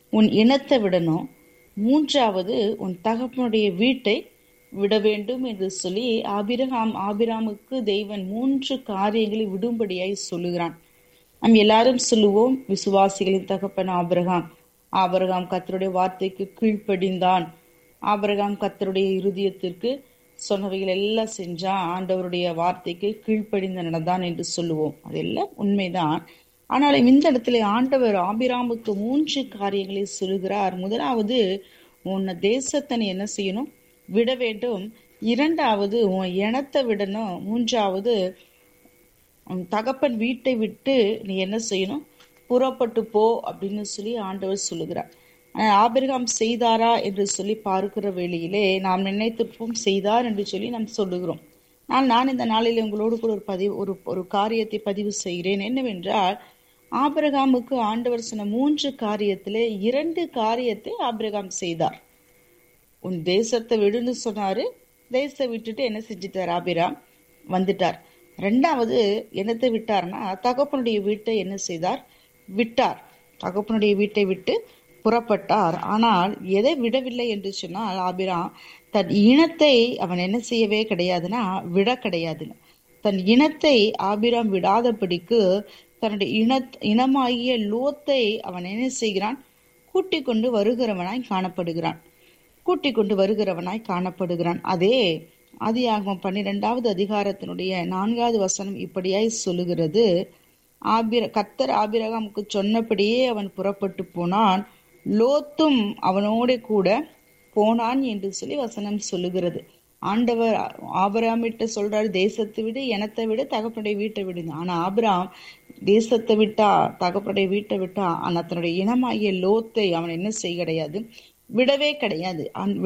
உன் இனத்தை விடணும், மூன்றாவது உன் தகப்பனுடைய வீட்டை விட வேண்டும் என்று சொல்லி ஆபிராமுக்கு தேவன் 3 காரியங்களை விடும்படியாய் சொல்லுகிறான். நாம் எல்லாரும் சொல்லுவோம், விசுவாசிகளின் தகப்பன் ஆபிரகாம். ஆபிரகாம் கர்த்தருடைய வார்த்தைக்கு கீழ்ப்படிந்தான். ஆபிரகாம் கர்த்தருடைய இருதயத்திற்கு சொன்னவைகள் எல்லாம் செஞ்சான். ஆண்டவருடைய வார்த்தைக்கு கீழ்ப்படிந்து நடந்தான் என்று சொல்லுவோம். அதெல்லாம் உண்மைதான். ஆனாலும் இந்த இடத்துல ஆண்டவர் ஆபிராமுக்கு 3 காரியங்களை சொல்லுகிறார். முதலாவது, உன் தேசத்தை நீ என்ன செய்யணும்? விட வேண்டும். இரண்டாவது, உன் இனத்தை விடணும். மூன்றாவது, உன் தகப்பன் வீட்டை விட்டு நீ என்ன செய்யணும்? புறப்பட்டு போ அப்படின்னு சொல்லி ஆண்டவர் சொல்லுகிறார். ஆபிரகாம் செய்தாரா என்று சொல்லி பார்க்கிற வேளையிலே நாம் நினைத்திருப்போம் செய்தார் என்று சொல்லி நாம் சொல்லுகிறோம். நான் இந்த நாளில் உங்களோடு கூட ஒரு காரியத்தை பதிவு செய்கிறேன். என்னவென்றால், ஆபிரகாமுக்கு ஆண்டவர் சொன்ன 3 காரியத்திலே 2 காரியத்தை ஆபிரகாம் செய்தார். உன் தேசத்தை விடுன்னு சொன்னாரு. தேசத்தை விட்டுட்டு என்ன செஞ்சிட்டார்? ஆபிராம் வந்துட்டார். ரெண்டாவது, என்னத்தை விட்டார்னா, தகப்பனுடைய வீட்டை என்ன செய்தார்? விட்டார். தகப்பனுடைய வீட்டை விட்டு புறப்பட்டார். ஆனால் எதை விடவில்லை என்று சொன்னால், ஆபிராம் தன் இனத்தை அவன் என்ன செய்யவே கிடையாதுன்னா, விட கிடையாதுங்க. தன் இனத்தை ஆபிராம் விடாதபடிக்கு தன்னுடைய இனமாகிய லோத்தை அவன் என்ன செய்கிறான்? கூட்டிக் கொண்டு வருகிறவனாய் காணப்படுகிறான். அதே ஆதியாகமம் 12வது அதிகாரத்தினுடைய 4வது வசனம் இப்படியாய் சொல்லுகிறது. கர்த்தர் ஆபிரகாமுக்கு சொன்னபடியே அவன் புறப்பட்டு போனான், லோத்தும் அவனோட கூட போனான் என்று சொல்லி வசனம் சொல்லுகிறது. ஆண்டவர் ஆபிரகாமிட்ட சொல்றாரு, தேசத்தை விடு, இனத்தை விடு, தகப்பனுடைய வீட்டை விடுங்க. ஆனா ஆபிரகாம் தேசத்தை விட்டா, தகப்பனுடைய வீட்டை விட்டா, ஆனா தன்னுடைய இனமாகிய லோத்தை அவன் என்ன செய்ய கிடையாது? விடவே கிடையாது.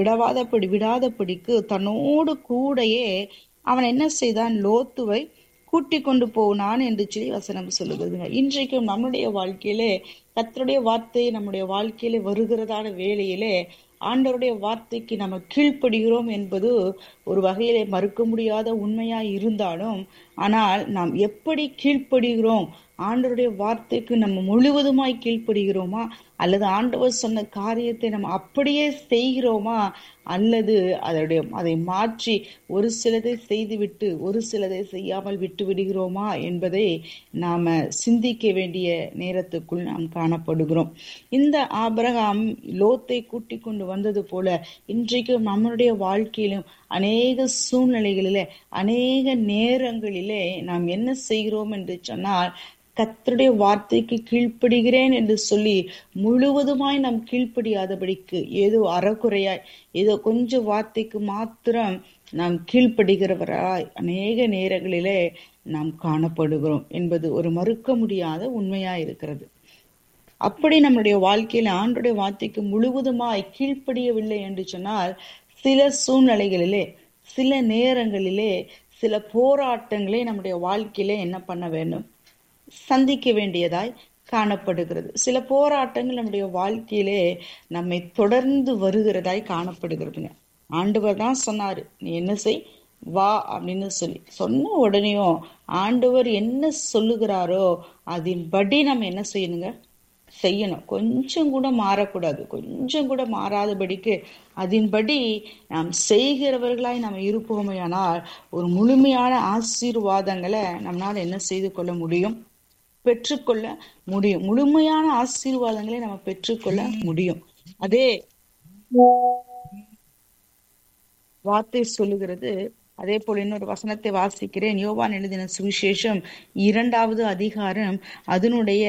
விடாதபடிக்கு தன்னோடு கூடையே அவன் என்ன செய்தான்? லோத்துவை கூட்டி கொண்டு போனான் என்று சொல்லி வசனம் சொல்லுகிறது. இன்றைக்கும் நம்முடைய வாழ்க்கையிலே கர்த்தருடைய வார்த்தை நம்முடைய வாழ்க்கையிலே வருகிறதான வேளையிலே ஆண்டவருடைய வார்த்தைக்கு நம்ம கீழ்ப்படுகிறோம் என்பது ஒரு வகையிலே மறுக்க முடியாத உண்மையா இருந்தாலும், ஆனால் நாம் எப்படி கீழ்ப்படுகிறோம்? ஆண்டவருடைய வார்த்தைக்கு நம்ம முழுவதுமாய் கீழ்ப்படுகிறோமா, அல்லது ஆண்டவர் சொன்ன காரியத்தை நம்ம அப்படியே செய்கிறோமா, அல்லது அதை மாற்றி ஒரு சிலதை செய்துவிட்டு ஒரு சிலதை செய்யாமல் விட்டு விடுகிறோமா என்பதை நாம சிந்திக்க வேண்டிய நேரத்துக்குள் நாம் காணப்படுகிறோம். இந்த ஆபிரகாம் லோத்தை கூட்டி கொண்டு வந்தது போல இன்றைக்கும் நம்மளுடைய வாழ்க்கையிலும் அநேக சூழ்நிலைகளிலே, அநேக நேரங்களிலே நாம் என்ன செய்கிறோம் என்று சொன்னால், கர்த்தருடைய வார்த்தைக்கு கீழ்ப்படுகிறேன் என்று சொல்லி முழுவதுமாய் நாம் கீழ்ப்படியாதபடிக்கு ஏதோ அறக்குறையாய், ஏதோ கொஞ்சம் வார்த்தைக்கு மாத்திரம் நாம் கீழ்ப்படுகிறவராய் அநேக நேரங்களிலே நாம் காணப்படுகிறோம் என்பது ஒரு மறுக்க முடியாத உண்மையா இருக்கிறது. அப்படி நம்முடைய வாழ்க்கையில ஆண்டவருடைய வார்த்தைக்கு முழுவதுமாய் கீழ்ப்படியவில்லை என்று சொன்னால், சில சூழ்நிலைகளிலே, சில நேரங்களிலே, சில போராட்டங்களை நம்முடைய வாழ்க்கையிலே என்ன பண்ண வேண்டும்? சந்திக்க வேண்டியதாய் காணப்படுகிறது. சில போராட்டங்கள் நம்முடைய வாழ்க்கையிலே நம்மை தொடர்ந்து வருகிறதாய் காணப்படுகிறதுங்க. ஆண்டவர் தான் சொன்னாரு, நீ என்ன செய், வா அப்படின்னு சொல்லி சொன்ன உடனேயும் ஆண்டவர் என்ன சொல்லுகிறாரோ அதன்படி நம்ம என்ன செய்யணும். கொஞ்சம் கூட மாறக்கூடாது. கொஞ்சம் கூட மாறாதபடிக்கு அதன்படி நாம் செய்கிறவர்களாய் நாம் இருப்போமையானால் ஒரு முழுமையான ஆசீர்வாதங்களை நம்மளால என்ன செய்து கொள்ள முடியும்? பெற்றுக்கொள்ள முடியும். முழுமையான ஆசீர்வாதங்களை நம்ம பெற்றுக்கொள்ள முடியும். அதே வார்த்தை சொல்லுகிறது. அதே போல இன்னொரு வசனத்தை வாசிக்கிறேன். யோவான் எழுதின சுவிசேஷம் 2வது அதிகாரம் அதனுடைய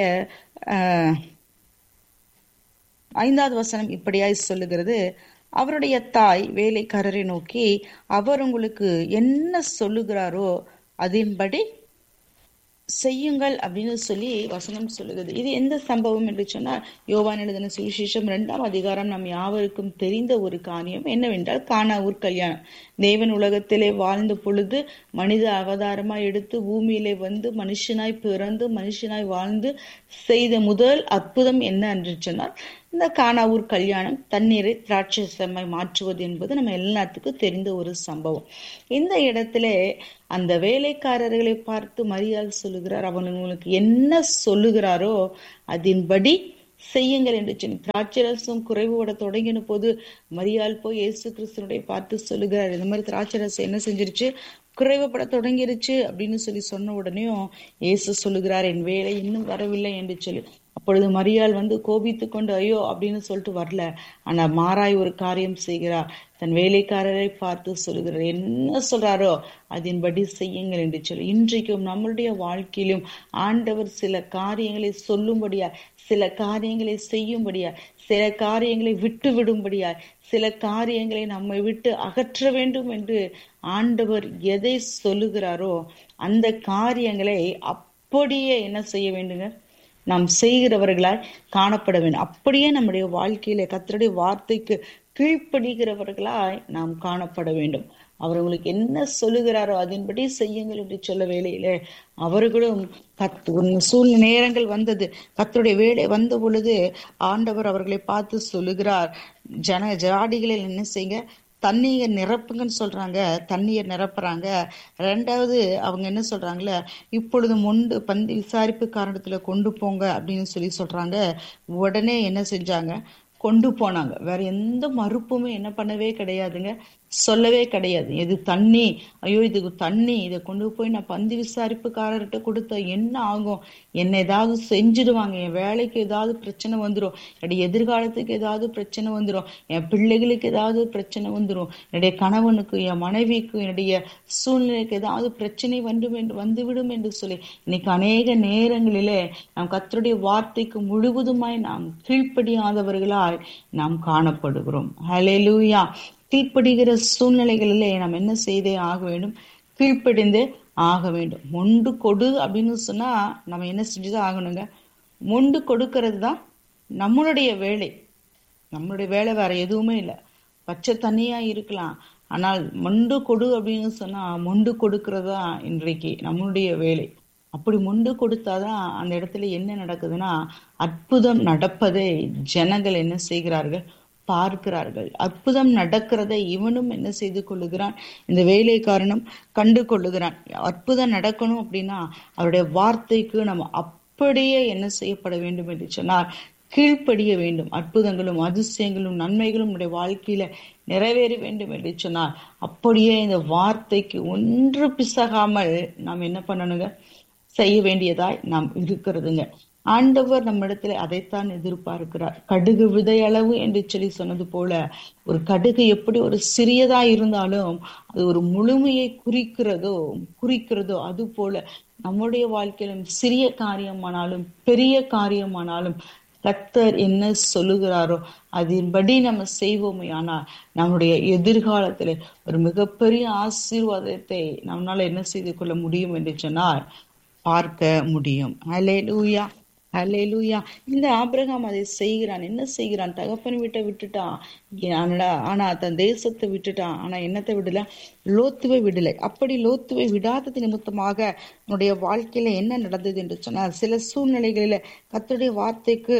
5வது வசனம் இப்படியாய் சொல்லுகிறது. அவருடைய தாய் வேலைக்காரரை நோக்கி, அவர் உங்களுக்கு என்ன சொல்லுகிறாரோ அதன்படி செய்யுங்கள் அப்படின்னு சொல்லி வசனம் சொல்லுகிறது. இது எந்த சம்பவம் என்று சொன்னால், யோவான் எழுதின சுவிசேஷம் 2ஆம் அதிகாரம் நம் யாவருக்கும் தெரிந்த ஒரு காரியம் என்னவென்றால், கானாவூர் கல்யாணம். தேவன் உலகத்திலே வாழ்ந்த பொழுது மனித அவதாரமாய் எடுத்து பூமியிலே வந்து மனுஷனாய் பிறந்து மனுஷனாய் வாழ்ந்து செய்த முதல் அற்புதம் என்ன என்று சொன்னால், இந்த கானாவூர் கல்யாணம், தண்ணீரை திராட்சரசமாய் மாற்றுவது என்பது நம்ம எல்லாத்துக்கும் தெரிந்த ஒரு சம்பவம். இந்த இடத்துல அந்த வேலைக்காரர்களை பார்த்து மரியாள் சொல்லுகிறார், அவன் உங்களுக்கு என்ன சொல்லுகிறாரோ அதன்படி செய்யுங்கள் என்று சொல்லி திராட்சரசம் குறைவுபட தொடங்கின போது மரியாள் போய் இயேசு கிறிஸ்துனுடைய பார்த்து சொல்லுகிறார், இந்த மாதிரி திராட்சரசம் என்ன செஞ்சிருச்சு, குறைவுபட தொடங்கிருச்சு அப்படின்னு சொல்லி சொன்ன உடனேயும் இயேசு சொல்லுகிறார், என் வேலை இன்னும் வரவில்லை என்று சொல்லி. அப்பொழுது மரியாள் கோபித்து கொண்டு ஐயோ அப்படின்னு சொல்லிட்டு வரல. ஆனா மாறாய் ஒரு காரியம் செய்கிறார். தன் வேலைக்காரரை பார்த்து சொல்லுகிறார், என்ன சொல்றாரோ அதன்படி செய்யுங்கள் என்று சொல்லி. இன்றைக்கும் நம்மளுடைய வாழ்க்கையிலும் ஆண்டவர் சில காரியங்களை சொல்லும்படியா, சில காரியங்களை செய்யும்படியா, சில காரியங்களை விட்டு விடும்படியா, சில காரியங்களை நம்மை விட்டு அகற்ற வேண்டும் என்று ஆண்டவர் எதை சொல்லுகிறாரோ அந்த காரியங்களை அப்படியே என்ன செய்ய வேண்டுங்க, நாம் செய்கிறவர்களாய் காணப்பட வேண்டும். அப்படியே நம்முடைய வாழ்க்கையில கர்த்தருடைய வார்த்தைக்கு கீழ்ப்படுகிறவர்களாய் நாம் காணப்பட வேண்டும். அவர் உங்களுக்கு என்ன சொல்லுகிறாரோ அதன்படி செய்யுங்கள் என்று சொல்ல வேளையிலே அவர்களும் சூழ்நிலை நேரங்கள் வந்தது, கர்த்தருடைய வேலை வந்த பொழுது ஆண்டவர் அவர்களை பார்த்து சொல்லுகிறார், ஜாடிகளில் என்ன செய்யுங்க, தண்ணீரை நிரப்புங்கன்னு சொல்றாங்க. தண்ணீரை நிரப்புறாங்க. ரெண்டாவது அவங்க என்ன சொல்றாங்களே, இப்பொழுது முண்டு பந்தி விசாரிப்பு காரணத்துல கொண்டு போங்க அப்படின்னு சொல்லி சொல்றாங்க. உடனே என்ன செஞ்சாங்க, கொண்டு போனாங்க. வேற எந்த மறுப்புமே என்ன பண்ணவே கிடையாதுங்க, சொல்லவே கிடையாது. இது தண்ணி, ஐயோ இது தண்ணி, இதை கொண்டு போய் நான் பந்தி விசாரிப்புக்காரர்கிட்ட கொடுத்த என்ன ஆகும், என்ன ஏதாவது செஞ்சிடுவாங்க, என் வேலைக்கு ஏதாவது பிரச்சனை வந்துடும், என்னுடைய எதிர்காலத்துக்கு ஏதாவது பிரச்சனை வந்துடும், என் பிள்ளைகளுக்கு ஏதாவது பிரச்சனை வந்துடும், என்னுடைய கணவனுக்கு, என் மனைவிக்கு, என்னுடைய சூழ்நிலைக்கு ஏதாவது பிரச்சனை வந்துவிடும் என்று சொல்லி இன்னைக்கு அநேக நேரங்களிலே நாம் கர்த்தருடைய வார்த்தைக்கு முழுவதுமாய் நாம் கீழ்ப்படியாதவர்களாய் நாம் காணப்படுகிறோம். ஹல்லேலூயா. கீழ்ப்படுகிற சூழ்நிலைகளிலே நாம் என்ன செய்தே ஆக வேண்டும், கீழ்ப்படிந்தே ஆக வேண்டும். மொண்டு கொடு அப்படின்னு சொன்னா நம்ம என்ன செஞ்சுதான் ஆகணுங்க, மொண்டு கொடுக்கறது தான் நம்மளுடைய வேலை. நம்மளுடைய வேலை வேற எதுவுமே இல்லை. பச்சை தண்ணியா இருக்கலாம், ஆனால் மொண்டு கொடு அப்படின்னு சொன்னா மொண்டு கொடுக்கறதா இன்றைக்கு நம்மளுடைய வேலை. அப்படி மொண்டு கொடுத்தாதான் அந்த இடத்துல என்ன நடக்குதுன்னா அற்புதம் நடப்பதை ஜனங்கள் என்ன செய்கிறார்கள், பார்க்கிறார்கள். அற்புதம் நடக்கிறதை இவனும் என்ன செய்து கொள்ளுகிறான், இந்த வேலைக்காரனும் கண்டு கொள்ளுகிறான். அற்புதம் நடக்கணும் அப்படின்னா அவருடைய வார்த்தைக்கு நம்ம அப்படியே என்ன செய்யப்பட வேண்டும் என்று சொன்னால் கீழ்ப்படிய வேண்டும். அற்புதங்களும் அதிசயங்களும் நன்மைகளும் நம்முடைய வாழ்க்கையில நிறைவேற வேண்டும் என்று சொன்னால் அப்படியே இந்த வார்த்தைக்கு ஒன்று பிசகாமல் நாம் என்ன பண்ணணுங்க, செய்ய வேண்டியதாய் நாம் இருக்கிறதுங்க. ஆண்டவர் நம்ம இடத்துல அதைத்தான் எதிர்பார்க்கிறார். கடுகு விதை அளவு என்று சொல்லி சொன்னது போல ஒரு கடுகு எப்படி ஒரு சிறியதா இருந்தாலும் அது ஒரு முழுமையை குறிக்கிறதோ அது போல நம்முடைய வாழ்க்கையிலும் சிறிய காரியமானாலும் பெரிய காரியமானாலும் கர்த்தர் என்ன சொல்லுகிறாரோ அதன்படி நம்ம செய்வோமே, ஆனால் நம்முடைய எதிர்காலத்துல ஒரு மிகப்பெரிய ஆசீர்வாதத்தை நம்மளால என்ன செய்து கொள்ள முடியும் என்று சொன்னால் பார்க்க முடியும். ஹல்லேலூயா, ஹல்லேலூயா. இந்த ஆபிரகாம் அதை செய்கிறான். என்ன செய்கிறான், தகப்பன் வீட்டை விட்டுட்டான், ஆனா தன் தேசத்தை விட்டுட்டான். ஆனா என்னத்தை விடல, லோத்துவை விடலை. அப்படி லோத்துவை விடாதது நிமித்தமாக என்னுடைய வாழ்க்கையில என்ன நடந்தது என்று சொன்னால், சில சூழ்நிலைகளில கர்த்தருடைய வார்த்தைக்கு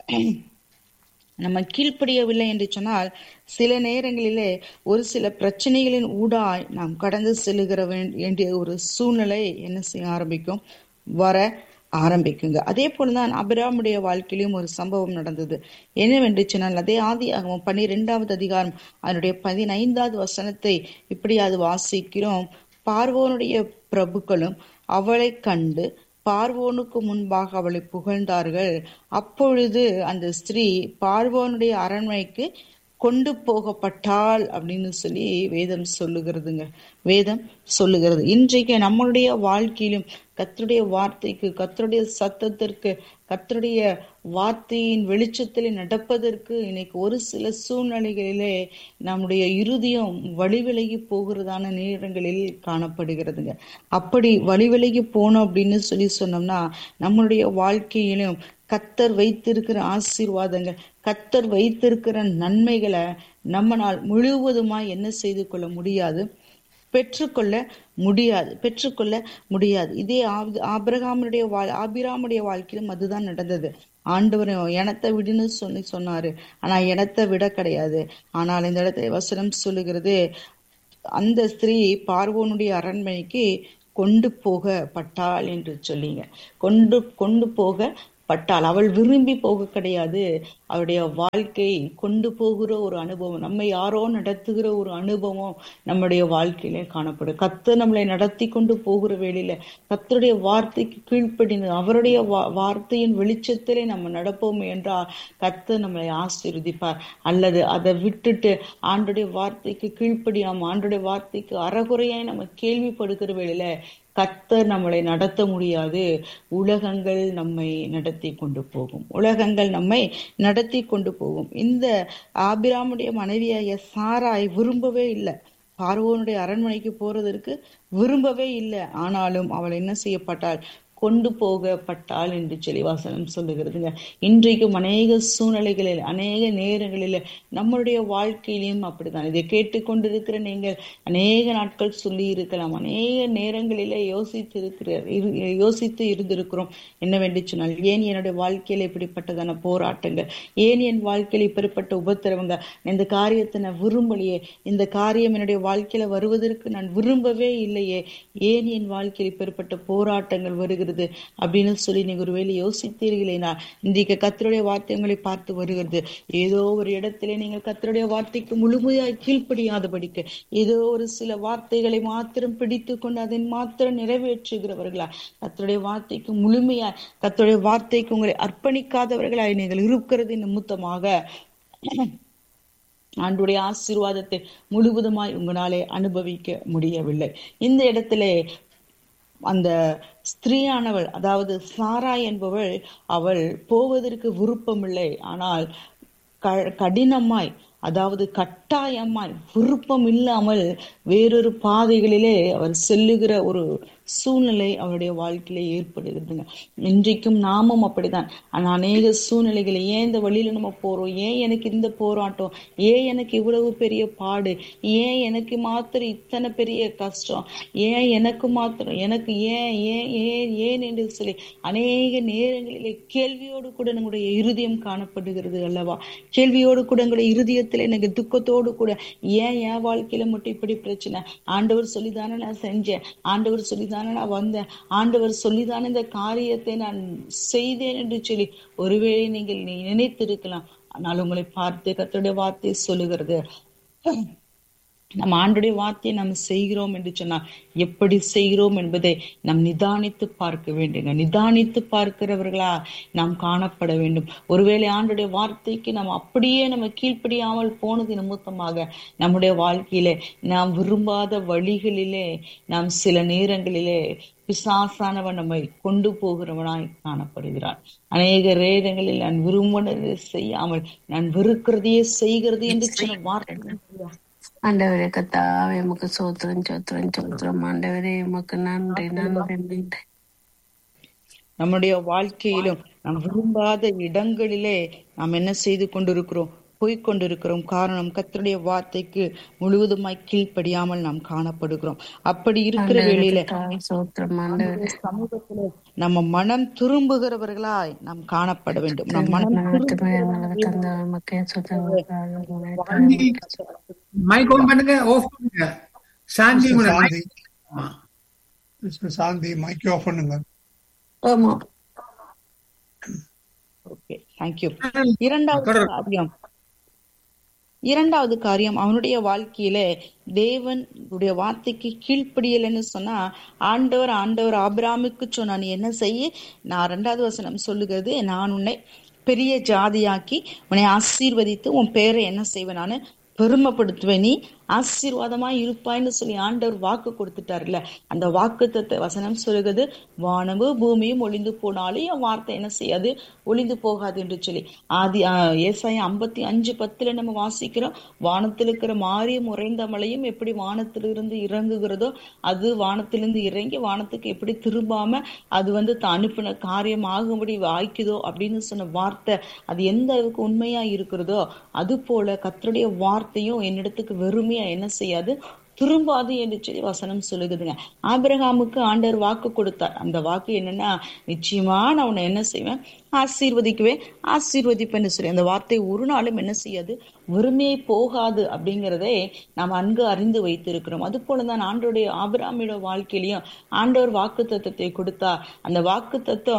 நம்ம கீழ்ப்படியவில்லை என்று சொன்னால் சில நேரங்களிலே ஒரு சில பிரச்சனைகளின் ஊடாய் நாம் கடந்து செல்லுகிற வேண்டிய ஒரு சூழ்நிலை என்ன செய்ய ஆரம்பிக்கும், வர ஆரம்பிக்குங்க. அதே போலதான் அபிராமுடைய வாழ்க்கையிலும் ஒரு சம்பவம் நடந்தது. என்னவென்று சொன்னால் அதே ஆதியாகமம் 12வது அதிகாரம் அதனுடைய 15வது வசனத்தை இப்படியாவது வாசிக்கிறோம். பார்வோனுடைய பிரபுக்களும் அவளை கண்டு பார்வோனுக்கு முன்பாக அவளை புகழ்ந்தார்கள். அப்பொழுது அந்த ஸ்திரீ பார்வோனுடைய அரண்மனைக்கு கொண்டு போகப்பட்டாள் அப்படின்னு சொல்லி வேதம் சொல்லுகிறதுங்க. வேதம் சொல்லுகிறது. இன்றைக்கு நம்மளுடைய வாழ்க்கையிலும் கர்த்தருடைய வார்த்தைக்கு, கர்த்தருடைய சத்தத்திற்கு, கர்த்தருடைய வார்த்தையின் வெளிச்சத்தில் நடப்பதற்கு இன்னைக்கு ஒரு சில சூழ்நிலைகளிலே நம்முடைய இருதயம் வழிவிலகி போகிறதான நேரங்களில் காணப்படுகிறதுங்க. அப்படி வழிவிலகி போனோம் அப்படின்னு சொல்லி சொன்னோம்னா நம்மளுடைய வாழ்க்கையிலும் கர்த்தர் வைத்திருக்கிற ஆசீர்வாதங்கள், கர்த்தர் வைத்திருக்கிற நன்மைகளை நம்மளால் முழுவதுமாய் என்ன செய்து கொள்ள முடியாது, பெற்றுக்கொள்ள முடியாது. இதே ஆபிராமுடைய வாழ்க்கையிலும் அதுதான் நடந்தது. ஆண்டவர் எனத்தை விடுன்னு சொன்னாரு, ஆனா எனத்தை விட கிடையாது. ஆனால் இந்த இடத்துல வசனம் சொல்லுகிறது, அந்த ஸ்திரீ பார்வோனுடைய அரண்மனைக்கு கொண்டு போகப்பட்டாள் என்று சொல்லிங்க. கொண்டு போக பட்டால் அவள் விரும்பி போக கிடையாது, அவருடைய வாழ்க்கை கொண்டு போகிற ஒரு அனுபவம், நம்மை யாரோ நடத்துகிற ஒரு அனுபவம் நம்முடைய வாழ்க்கையிலே காணப்படும். கர்த்தர் நம்மளை நடத்தி கொண்டு போகிற வேளையில கர்த்தருடைய வார்த்தைக்கு கீழ்ப்படிந்து அவருடைய வார்த்தையின் வெளிச்சத்திலே நம்ம நடப்போம் என்றால் கர்த்தர் நம்மளை ஆசீர்வதிப்பார். அல்லது அதை விட்டுட்டு ஆண்டுடைய வார்த்தைக்கு கீழ்ப்படியாம ஆண்டுடைய வார்த்தைக்கு அறகுறையாய் நம்ம கேள்விப்படுகிற வேளையில கர்த்தர் நம்மளை நடத்த முடியாது. உலகங்கள் நம்மை நடத்தி கொண்டு போகும், உலகங்கள் நம்மை நடத்தி கொண்டு போகும். இந்த ஆபிராமுடைய மனைவியாகிய சாராய் விரும்பவே இல்லை, பார்வோனுடைய அரண்மனைக்கு போறதற்கு விரும்பவே இல்லை. ஆனாலும் அவள் என்ன செய்யப்பட்டாள்? கொண்டு போகப்பட்டாள் என்று சொல்லி வசனம் சொல்லுகிறதுங்க. இன்றைக்கும் அநேக சூழ்நிலைகளில் அநேக நேரங்களில் நம்மளுடைய வாழ்க்கையிலும் அப்படித்தான். இதை கேட்டுக்கொண்டிருக்கிற நீங்கள் அநேக நாட்கள் சொல்லி இருக்கலாம், அநேக நேரங்களில யோசித்து இருந்திருக்கிறோம். என்னவென்று சொன்னால், ஏன் என்னுடைய வாழ்க்கையில இப்படிப்பட்டதான போராட்டங்கள், ஏன் என் வாழ்க்கையில இப்படிப்பட்ட உபத்திரவங்க, இந்த காரியத்தை நான் விரும்பலையே, இந்த காரியம் என்னுடைய வாழ்க்கையில வருவதற்கு நான் விரும்பவே இல்லையே, ஏன் என் வாழ்க்கையில் இப்படிப்பட்ட போராட்டங்கள் வருகிறது அப்படின்னு சொல்லி நீங்க ஒருவேளை யோசித்தீர்களேனா, இன்றைக்கு கர்த்தருடைய வார்த்தை உங்களை பார்த்து வருகிறது. ஏதோ ஒரு இடத்திலே நீங்கள் கர்த்தருடைய வார்த்தைக்கு முழுமையாய் கீழ்ப்படியாதபடிக்கு ஏதோ ஒரு சில வார்த்தைகளை மாத்திரம் பிடித்து கொண்டு அதை மாத்திரம் நிறைவேற்றுகிறவர்களா, கர்த்தருடைய வார்த்தைக்கு முழுமையாய் கர்த்தருடைய வார்த்தைக்கு உங்களை அர்ப்பணிக்காதவர்களாய் நீங்கள் இருக்கிறது நிமித்தமாக ஆண்டுடைய ஆசீர்வாதத்தை முழுவதுமாய் உங்களாலே அனுபவிக்க முடியவில்லை. இந்த இடத்திலே அந்த ஸ்திரீயானவள், அதாவது சாராய் என்பவள், அவள் போவதற்கு விருப்பமில்லை. ஆனால் கடினமாய், அதாவது கட்டாயமாய், விருப்பம் இல்லாமல் வேறொரு பாதைகளிலே அவர் செல்லுகிற ஒரு சூழ்நிலை அவருடைய வாழ்க்கையில ஏற்படுகிறதுங்க. இன்றைக்கும் நாமும் அப்படிதான். ஆனா அநேக சூழ்நிலைகளை, ஏன் இந்த வழியில நம்ம போறோம், ஏன் எனக்கு இந்த போராட்டம், ஏன் எனக்கு இவ்வளவு பெரிய பாடு, ஏன் எனக்கு மாத்திரம் இத்தனை பெரிய கஷ்டம், ஏன் எனக்கு மாத்திரம், எனக்கு ஏன் ஏன் ஏன் ஏன் என்று சொல்லி அநேக நேரங்களிலே கேள்வியோடு கூட நம்முடைய இருதயம் காணப்படுகிறது அல்லவா? கேள்வியோடு கூட எங்களுடைய இருதயத்துல எனக்கு துக்கத்தோடு கூட, ஏன் என் வாழ்க்கையில மட்டும் இப்படி பிரச்சனை, ஆண்டவர் சொல்லிதானே நான் செஞ்சேன், ஆண்டவர் சொல்லிதானே நான் வந்தேன், ஆண்டவர் சொல்லிதானே இந்த காரியத்தை நான் செய்தேன் என்று சொல்லி ஒருவேளை நீங்கள் நினைத்திருக்கலாம். ஆனால் உங்களை பார்த்து கர்த்தருடைய வார்த்தை சொல்லுகிறது, நம்ம ஆண்டுடைய வார்த்தையை நாம் செய்கிறோம் என்று சொன்னால் எப்படி செய்கிறோம் என்பதை நாம் நிதானித்து பார்க்க வேண்டுங்க. நிதானித்து பார்க்கிறவர்களா நாம் காணப்பட வேண்டும். ஒருவேளை ஆண்டுடைய வார்த்தைக்கு நாம் அப்படியே நம்ம கீழ்ப்படியாமல் போனது நிமித்தமாக நம்முடைய வாழ்க்கையிலே நாம் விரும்பாத வழிகளிலே நாம் சில நேரங்களிலே பிசாசானவன் நம்மை கொண்டு போகிறவனாய் காணப்படுகிறான். அநேக நேரங்களில் நான் விரும்பினதை செய்யாமல் நான் வெறுக்கிறதையே செய்கிறது என்று சொன்ன வார்த்தை. ஆண்டவரே கர்த்தாவே உமக்கு சோத்திரம் சோத்திரம் சோத்திரம். ஆண்டவரே உமக்கு நன்றி நன்றி நன்றி. நம்முடைய வாழ்க்கையிலும் நாம் விரும்பாத இடங்களிலே நாம் என்ன செய்து கொண்டிருக்கிறோம்? போய்கொண்டிருக்கிறோம். காரணம், கர்த்தருடைய வார்த்தைக்கு முழுவதுமாய் கீழ்ப்படியாமல் நாம் காணப்படுகிறோம். அப்படி இருக்கிற வேளையில சமூகத்திலே நம்ம மனம் திரும்புகிறவர்களாய் நாம் காணப்பட வேண்டும். நம் மனம் சாந்தி மைக் ஆஃப் பண்ணுங்க. Okay, thank you. இரண்டாவது காரியம், அவனுடைய வாழ்க்கையில தேவனுடைய வார்த்தைக்கு கீழ்ப்படியலைன்னு சொன்னா, ஆண்டவர் ஆபிரகாமுக்கு சொன்னா, நீ என்ன செய்ய, நான் 2வது வசனம் சொல்லுகிறது, நான் உன்னை பெரிய ஜாதியாக்கி உன்னை ஆசீர்வதித்து உன் பேரை என்ன செய்வேன், நான் பெருமைப்படுத்துவேன், நீ ஆசீர்வாதமா இருப்பாய்ன்னு சொல்லி ஆண்டவர் வாக்கு கொடுத்துட்டார்ல. அந்த வாக்குத்தத்த வசனம் சொல்லுகிறது, வானமும் பூமியும் ஒளிந்து போனாலும் என் வார்த்தை என்ன செய்யாது, ஒளிந்து போகாது என்று சொல்லி. ஏசாயா 55:10 நம்ம வாசிக்கிறோம், வானத்தில் இருக்கிற மாரியம் உறைந்த மழையும் எப்படி வானத்திலிருந்து இறங்குகிறதோ, அது வானத்திலிருந்து இறங்கி வானத்துக்கு எப்படி திரும்பாம அது அனுப்பின காரியம் ஆகும்படி வாய்க்குதோ அப்படின்னு சொன்ன வார்த்தை, அது எந்த அளவுக்கு உண்மையா இருக்கிறதோ அது போல கர்த்தருடைய வார்த்தையும் என்னிடத்துக்கு வெறுமையா என்ன செய்யாது, திரும்பாது என்று சொல்லி வசனம் சொல்லுகுதுங்க. ஆபிரகாமுக்கு ஆண்டவர் வாக்கு கொடுத்தார். அந்த வாக்கு என்னன்னா, நிச்சயமா நான் உன்னை என்ன செய்வேன், ஆசீர்வதிப்பேன்னு சொல்லி. அந்த வார்த்தை ஒரு நாளும் என்ன செய்யாது, வெறுமையை போகாது அப்படிங்கிறதை நாம் அங்கு அறிந்து வைத்திருக்கிறோம். அது போலதான் ஆண்டோடைய ஆபிரகாமோட வாழ்க்கையிலையும் ஆண்டவர் வாக்கு தத்துவத்தை கொடுத்தா, அந்த வாக்கு தத்துவம்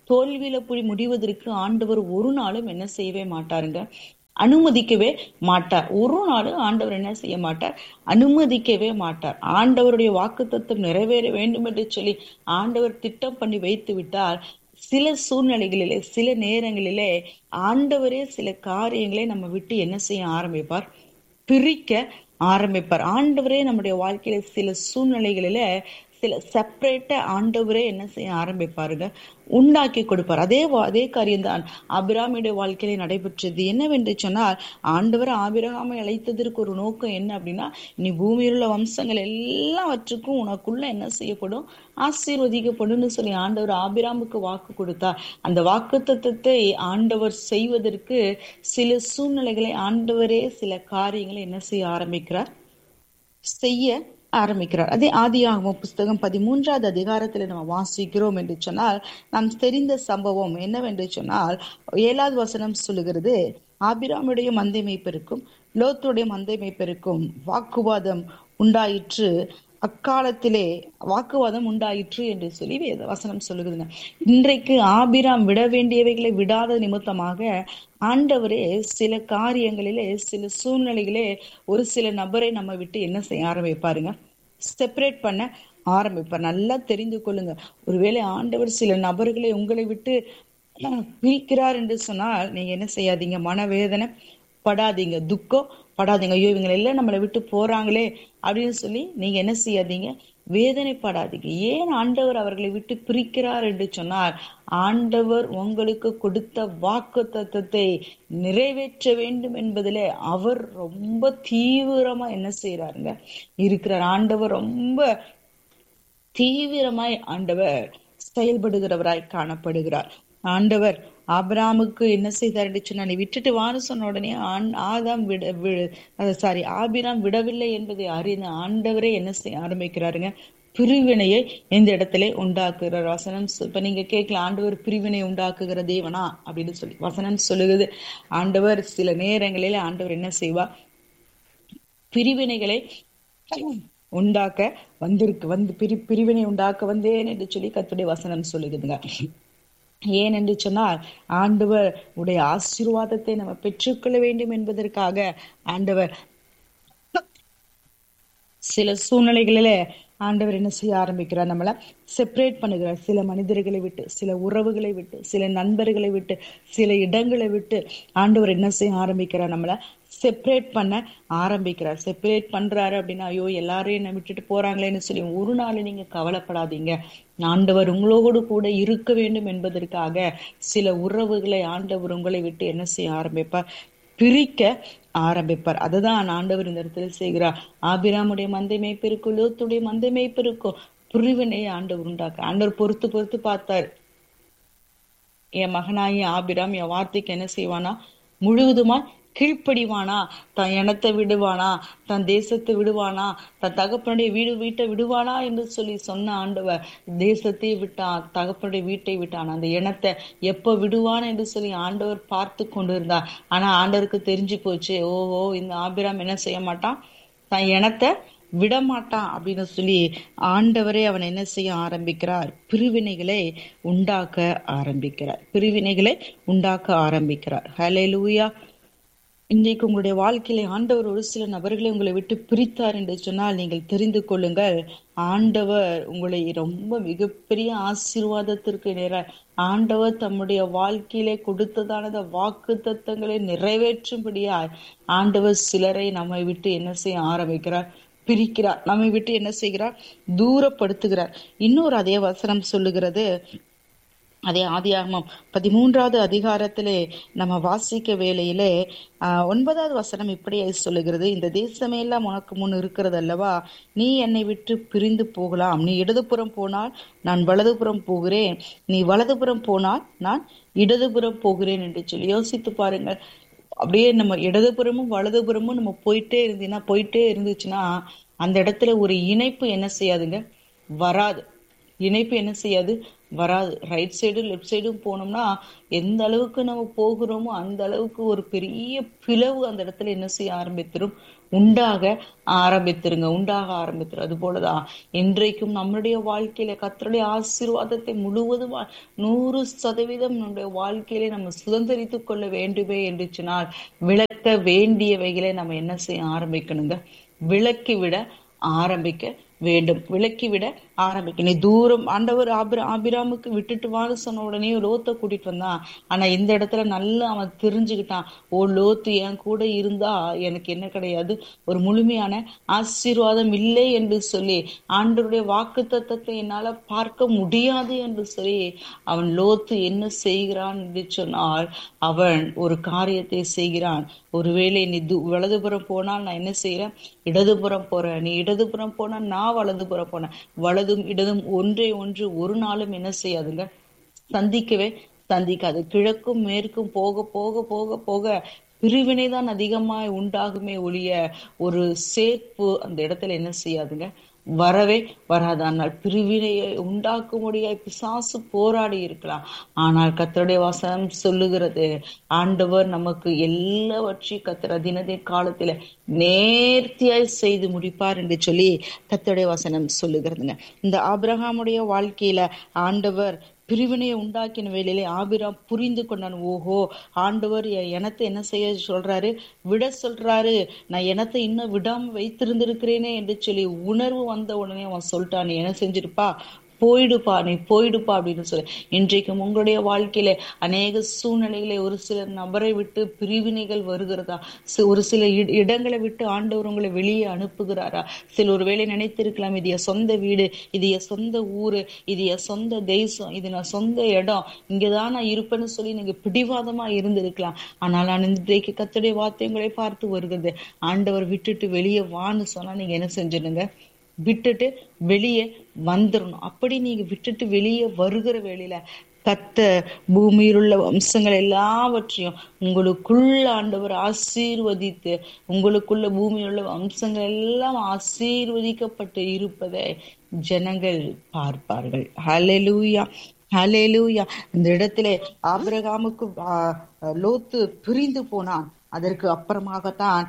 தோல்வியில போய் முடிவதற்கு ஆண்டவர் ஒரு நாளும் என்ன செய்யவே மாட்டாருங்க, அனுமதிக்கவே மாட்டார். ஒரு நாளும் ஆண்டவர் என்ன செய்ய மாட்டார், அனுமதிக்கவே மாட்டார். ஆண்டவருடைய வாக்குத்தத்தம் நிறைவேற வேண்டும் என்று சொல்லி ஆண்டவர் திட்டம் பண்ணி வைத்து விட்டால் சில சூழ்நிலைகளிலே சில நேரங்களிலே ஆண்டவரே சில காரியங்களை நம்ம விட்டு என்ன செய்ய ஆரம்பிப்பார், பிரிக்க ஆரம்பிப்பார். ஆண்டவரே நம்முடைய வாழ்க்கையில சில சூழ்நிலைகளில சில செப்பரேட்டா ஆண்டவரே என்ன செய்ய ஆரம்பிப்பாருங்க, உண்டாக்கி கொடுப்பார். அதே காரியம்தான் ஆபிரகாமுடைய வாழ்க்கையில நடைபெற்றது. என்னவென்று சொன்னால், ஆண்டவர் ஆபிரகாமை அழைத்ததற்கு ஒரு நோக்கம் என்ன அப்படின்னா, நீ பூமியில் உள்ள வம்சங்கள் எல்லாவற்றுக்கும் உனக்குள்ள என்ன செய்யப்படும், ஆசீர்வதிக்கப்படும் சொல்லி ஆண்டவர் ஆபிரகாமுக்கு வாக்கு கொடுத்தார். அந்த வாக்கு தத்தத்தை ஆண்டவர் செய்வதற்கு சில சூழ்நிலைகளை ஆண்டவரே சில காரியங்களை என்ன செய்ய ஆரம்பிக்கிறார், செய்ய ஆரம்பிக்கிறார். அதே ஆதியாகமம் புஸ்தகம் 13வது அதிகாரத்துல நம்ம வாசிக்கிறோம் என்று சொன்னால், நாம் தெரிந்த சம்பவம் என்னவென்று சொன்னால், 7வது வசனம் சொல்லுகிறது, ஆபிராமுடைய மந்தை மேய்ப்பருக்கும் லோத்துடைய மந்தை மேய்ப்பருக்கும் வாக்குவாதம் உண்டாயிற்று, அக்காலத்திலே வாக்குவாதம் உண்டாயிற்று என்று சொல்லி வசனம் சொல்லுகிறதுங்க. இன்றைக்கு ஆபிராம் விட வேண்டியவைகளை விடாத நிமித்தமாக ஆண்டவரே சில காரியங்களிலே சில சூழ்நிலைகளே ஒரு சில நபரை நம்ம விட்டு என்ன செய்ய ஆரம்பிப்பாருங்க, செப்பரேட் பண்ண ஆரம்பிப்பார். நல்லா தெரிந்து கொள்ளுங்க, ஒருவேளை ஆண்டவர் சில நபர்களை உங்களை விட்டு பிரிக்கிறார் என்று சொன்னால் நீங்க என்ன செய்யாதீங்க, மனவேதனை படாதீங்க, துக்கம் படாதீங்க. ஐயோ இவங்க எல்லாம் நம்மளை விட்டு போறாங்களே அப்படின்னு சொல்லி நீங்க என்ன செய்யாதீங்க, வேதனைப்படாதீங்க. ஏன் ஆண்டவர் அவர்களை விட்டு பிரிக்கிறார் என்று சொன்னால், ஆண்டவர் உங்களுக்கு கொடுத்த வாக்கு தத்தத்தை நிறைவேற்ற வேண்டும் என்பதிலே அவர் ரொம்ப தீவிரமா என்ன செய்யறாருங்க இருக்கிறார். ஆண்டவர் ரொம்ப தீவிரமாய் ஆண்டவர் செயல்படுகிறவராய் காணப்படுகிறார். ஆண்டவர் ஆபிராமுக்கு என்ன செய்தார் என்று சொன்னா, நீ விட்டுட்டு வான்னு சொன்ன உடனே ஆபிராம் விடவில்லை என்பதை அறிந்த ஆண்டவரே என்ன செய்ய ஆரம்பிக்கிறாருங்க, பிரிவினையை இந்த இடத்துல உண்டாக்குகிறார். வசனம் இப்ப நீங்க கேட்கலாம், ஆண்டவர் பிரிவினை உண்டாக்குகிற தேவனா அப்படின்னு சொல்லி வசனம் சொல்லுகிறது. ஆண்டவர் சில நேரங்களில் ஆண்டவர் என்ன செய்வார், பிரிவினைகளை உண்டாக்க பிரிவினை உண்டாக்க வந்தேன் என்று சொல்லி கர்த்தருடைய வசனம் சொல்லுதுங்க. ஏன் என்று சொன்னால், ஆண்டவர் உடைய ஆசீர்வாதத்தை நம்ம பெற்றுக்கொள்ள வேண்டும் என்பதற்காக ஆண்டவர் சில சூழ்நிலைகளில ஆண்டவர் என்ன செய்ய ஆரம்பிக்கிறார், நம்மள செப்பரேட் பண்ணுகிறார். சில மனிதர்களை விட்டு, சில உறவுகளை விட்டு, சில நண்பர்களை விட்டு, சில இடங்களை விட்டு ஆண்டவர் என்ன செய்ய ஆரம்பிக்கிறார், நம்மள செப்பரேட் பண்ண ஆரம்பிக்கிறார். செப்பரேட் பண்றாரு அப்படின்னா, ஐயோ எல்லாரையும் என்ன விட்டுட்டு போறாங்களேன்னு சொல்லி ஒரு நாள் நீங்க கவலைப்படாதீங்க. ஆண்டவர் உங்களோடு கூட இருக்க வேண்டும் என்பதற்காக சில உறவுகளை ஆண்டவர் உங்களை விட்டு என்ன செய்ய ஆரம்பிப்பார், பிரிக்க ஆரம்பிப்பார். அதுதான் ஆண்டவர் இந்த இடத்துல செய்கிறார். ஆபிராமுடைய மந்தை மேய்ப்பிற்கும் லோத்துடைய மந்தை மேய்ப்பிற்கும் பிரிவினையை ஆண்டவர் உண்டாக்க ஆண்டவர் பொறுத்து பார்த்தார். என் மகனாகி ஆபிராம் என் வார்த்தைக்கு என்ன செய்வானா, முழுவதுமா கீழ்ப்படிவானா, தன் இனத்தை விடுவானா, தன் தேசத்தை விடுவானா, தன் தகப்பனுடைய வீட்டை விடுவானா என்று சொல்லி சொன்ன ஆண்டவர் தேசத்தை விட்டான், தகப்பனுடைய வீட்டை விட்டான். அந்த இனத்தை எப்ப விடுவான் என்று சொல்லி ஆண்டவர் பார்த்து கொண்டு இருந்தார். ஆனா ஆண்டவருக்கு தெரிஞ்சு போச்சு, ஓஹோ இந்த ஆபிராம் என்ன செய்ய மாட்டான், தன் இனத்தை விடமாட்டான் அப்படின்னு சொல்லி ஆண்டவரே அவன் என்ன செய்ய ஆரம்பிக்கிறார், பிரிவினைகளை உண்டாக்க ஆரம்பிக்கிறார். ஹல்லேலூயா. இன்றைக்கு உங்களுடைய வாழ்க்கையில ஆண்டவர் ஒரு சில நபர்களை உங்களை விட்டு பிரித்தார் என்று சொன்னால் நீங்கள் தெரிந்து கொள்ளுங்கள், ஆண்டவர் உங்களை ரொம்ப மிகப்பெரிய ஆசீர்வாதத்திற்கு ஆண்டவர் தம்முடைய வாழ்க்கையிலே கொடுத்ததான வாக்கு தத்தங்களை நிறைவேற்றும்படியாய் ஆண்டவர் சிலரை நம்மை விட்டு என்ன செய்ய ஆரம்பிக்கிறார், பிரிக்கிறார். நம்மை விட்டு என்ன செய்கிறார், தூரப்படுத்துகிறார். இன்னொரு அதே வசனம் சொல்லுகிறது, அதே ஆதியாகமம் 13வது அதிகாரத்திலே நம்ம வாசிக்க வேளையிலே 9வது வசனம் இப்படியே சொல்லுகிறது, இந்த தேசமே எல்லாம் உனக்கு முன் இருக்கிறது அல்லவா, நீ என்னை விட்டு பிரிந்து போகலாம். நீ இடதுபுறம் போனால் நான் வலதுபுறம் போகிறேன், நீ வலதுபுறம் போனால் நான் இடதுபுறம் போகிறேன் என்று சொல்லி யோசித்து பாருங்கள். அப்படியே நம்ம இடதுபுறமும் வலதுபுறமும் நம்ம போயிட்டே இருந்துச்சுன்னா அந்த இடத்துல ஒரு இணைப்பு என்ன செய்யாதுங்க, வராது. இணைப்பு என்ன செய்யாது, வராது. ரைட் சைடும் லெஃப்ட் சைடும் போனோம்னா எந்த அளவுக்கு நம்ம போகிறோமோ அந்த அளவுக்கு ஒரு பெரிய பிளவு அந்த இடத்துல என்ன செய்ய ஆரம்பித்திரும், உண்டாக ஆரம்பித்திரும். அது போலதான் இன்றைக்கும் நம்முடைய வாழ்க்கையில கர்த்தருடைய ஆசீர்வாதத்தை முழுவதும் 100% நம்முடைய வாழ்க்கையிலே நம்ம சுதந்திரித்துக் கொள்ள வேண்டுமே என்று சொன்னால் விளக்க வேண்டியவைகளை நம்ம என்ன செய்ய ஆரம்பிக்கணுங்க, விளக்கிவிட ஆரம்பிக்க வேண்டும். விலக்கிவிட ஆரம்பிக்க. நீ தூரம் ஆண்டவர் ஆபிராமுக்கு விட்டுட்டு வான்னு சொன்ன உடனே லோத்தை கூட்டிட்டு வந்தான். ஆனா இந்த இடத்துல நல்லா அவன் தெரிஞ்சுக்கிட்டான், ஓ லோத்து என் கூட இருந்தா எனக்கு என்ன கிடையாது, ஒரு முழுமையான ஆசீர்வாதம் இல்லை என்று சொல்லி, ஆண்டவருடைய வாக்கு தத்தத்தை என்னால பார்க்க முடியாது என்று சொல்லி அவன் லோத்து என்ன செய்கிறான் என்று சொன்னால், அவன் ஒரு காரியத்தை செய்கிறான். ஒருவேளை நீ வலதுபுறம் போனால் நான் என்ன செய்யறேன், இடதுபுறம் போறேன். நீ இடதுபுறம் போனா நான் வலதுபுறம் போனேன். வலதும் இடதும் ஒன்றே ஒன்று ஒரு நாளும் என்ன செய்யாதுங்க, சந்திக்காது. கிழக்கும் மேற்கும் போக போக போக போக பிரிவினைதான் அதிகமாய் உண்டாகுமே ஒழிய ஒரு சேர்ப்பு அந்த இடத்துல என்ன செய்யாதுங்க, வரவே வராது. ஆனால் பிரிவினையை உண்டாக்கும்படியாய் பிசாசு போராடி இருக்கலாம். ஆனால் கர்த்தருடைய வசனம் சொல்லுகிறது, ஆண்டவர் நமக்கு எல்லாவற்றையும் கர்த்தர் தினதின் காலத்துல நேர்த்தியாய் செய்து முடிப்பார் என்று சொல்லி கர்த்தருடைய வசனம் சொல்லுகிறதுங்க. இந்த ஆபிரகாமுடைய வாழ்க்கையில ஆண்டவர் பிரிவினையை உண்டாக்கின வேளையிலே ஆபிராம் புரிந்து கொண்டான். ஓஹோ, ஆண்டவர் எனத்தை என்ன செய்ய சொல்றாரு, விட சொல்றாரு, நான் எனத்தை இன்னும் விடாம வைத்திருந்திருக்கிறேனே என்று சொல்லி உணர்வு வந்த உடனே அவன் சொல்லிட்டான், நீ என்ன செஞ்சிருப்பா, நீ போயிடுப்பா அப்படின்னு சொல்லி. இன்றைக்கும் உங்களுடைய வாழ்க்கையில அநேக சூழ்நிலைகளை ஒரு சில நபரை விட்டு பிரிவினைகள் வருகிறதா, ஒரு சில இடங்களை விட்டு ஆண்டவர் உங்களை வெளியே அனுப்புகிறாரா. சில ஒரு வேளை நினைத்திருக்கலாம், இது என் சொந்த வீடு, இது என் சொந்த ஊரு, இது என் சொந்த தேசம், இது நான் சொந்த இடம், இங்கதான் நான் இருப்பேன்னு சொல்லி நீங்க பிடிவாதமா இருந்திருக்கலாம். ஆனால் நான் இன்றைக்கு கர்த்தருடைய வார்த்தை உங்களை பார்த்து வருகிறது, ஆண்டவர் விட்டுட்டு வெளியே வான்னு சொன்னா நீங்க என்ன செஞ்சிடுங்க, விட்டுட்டு வெளியே வந்துடணும். அப்படி நீங்க விட்டுட்டு வெளியே வருகிற வேளையில கர்த்தர் பூமியில் உள்ள வம்சங்கள் எல்லாவற்றையும் உங்களுக்குள்ள ஆண்டவர் ஆசீர்வதித்து, உங்களுக்குள்ள பூமியில் உள்ள வம்சங்கள் எல்லாம் ஆசீர்வதிக்கப்பட்டு இருப்பதை ஜனங்கள் பார்ப்பார்கள். ஹல்லேலூயா, ஹல்லேலூயா. இந்த இடத்திலே ஆபிரகாமுக்கு லோத்து பிரிந்து போனான். அதற்கு அப்புறமாகத்தான்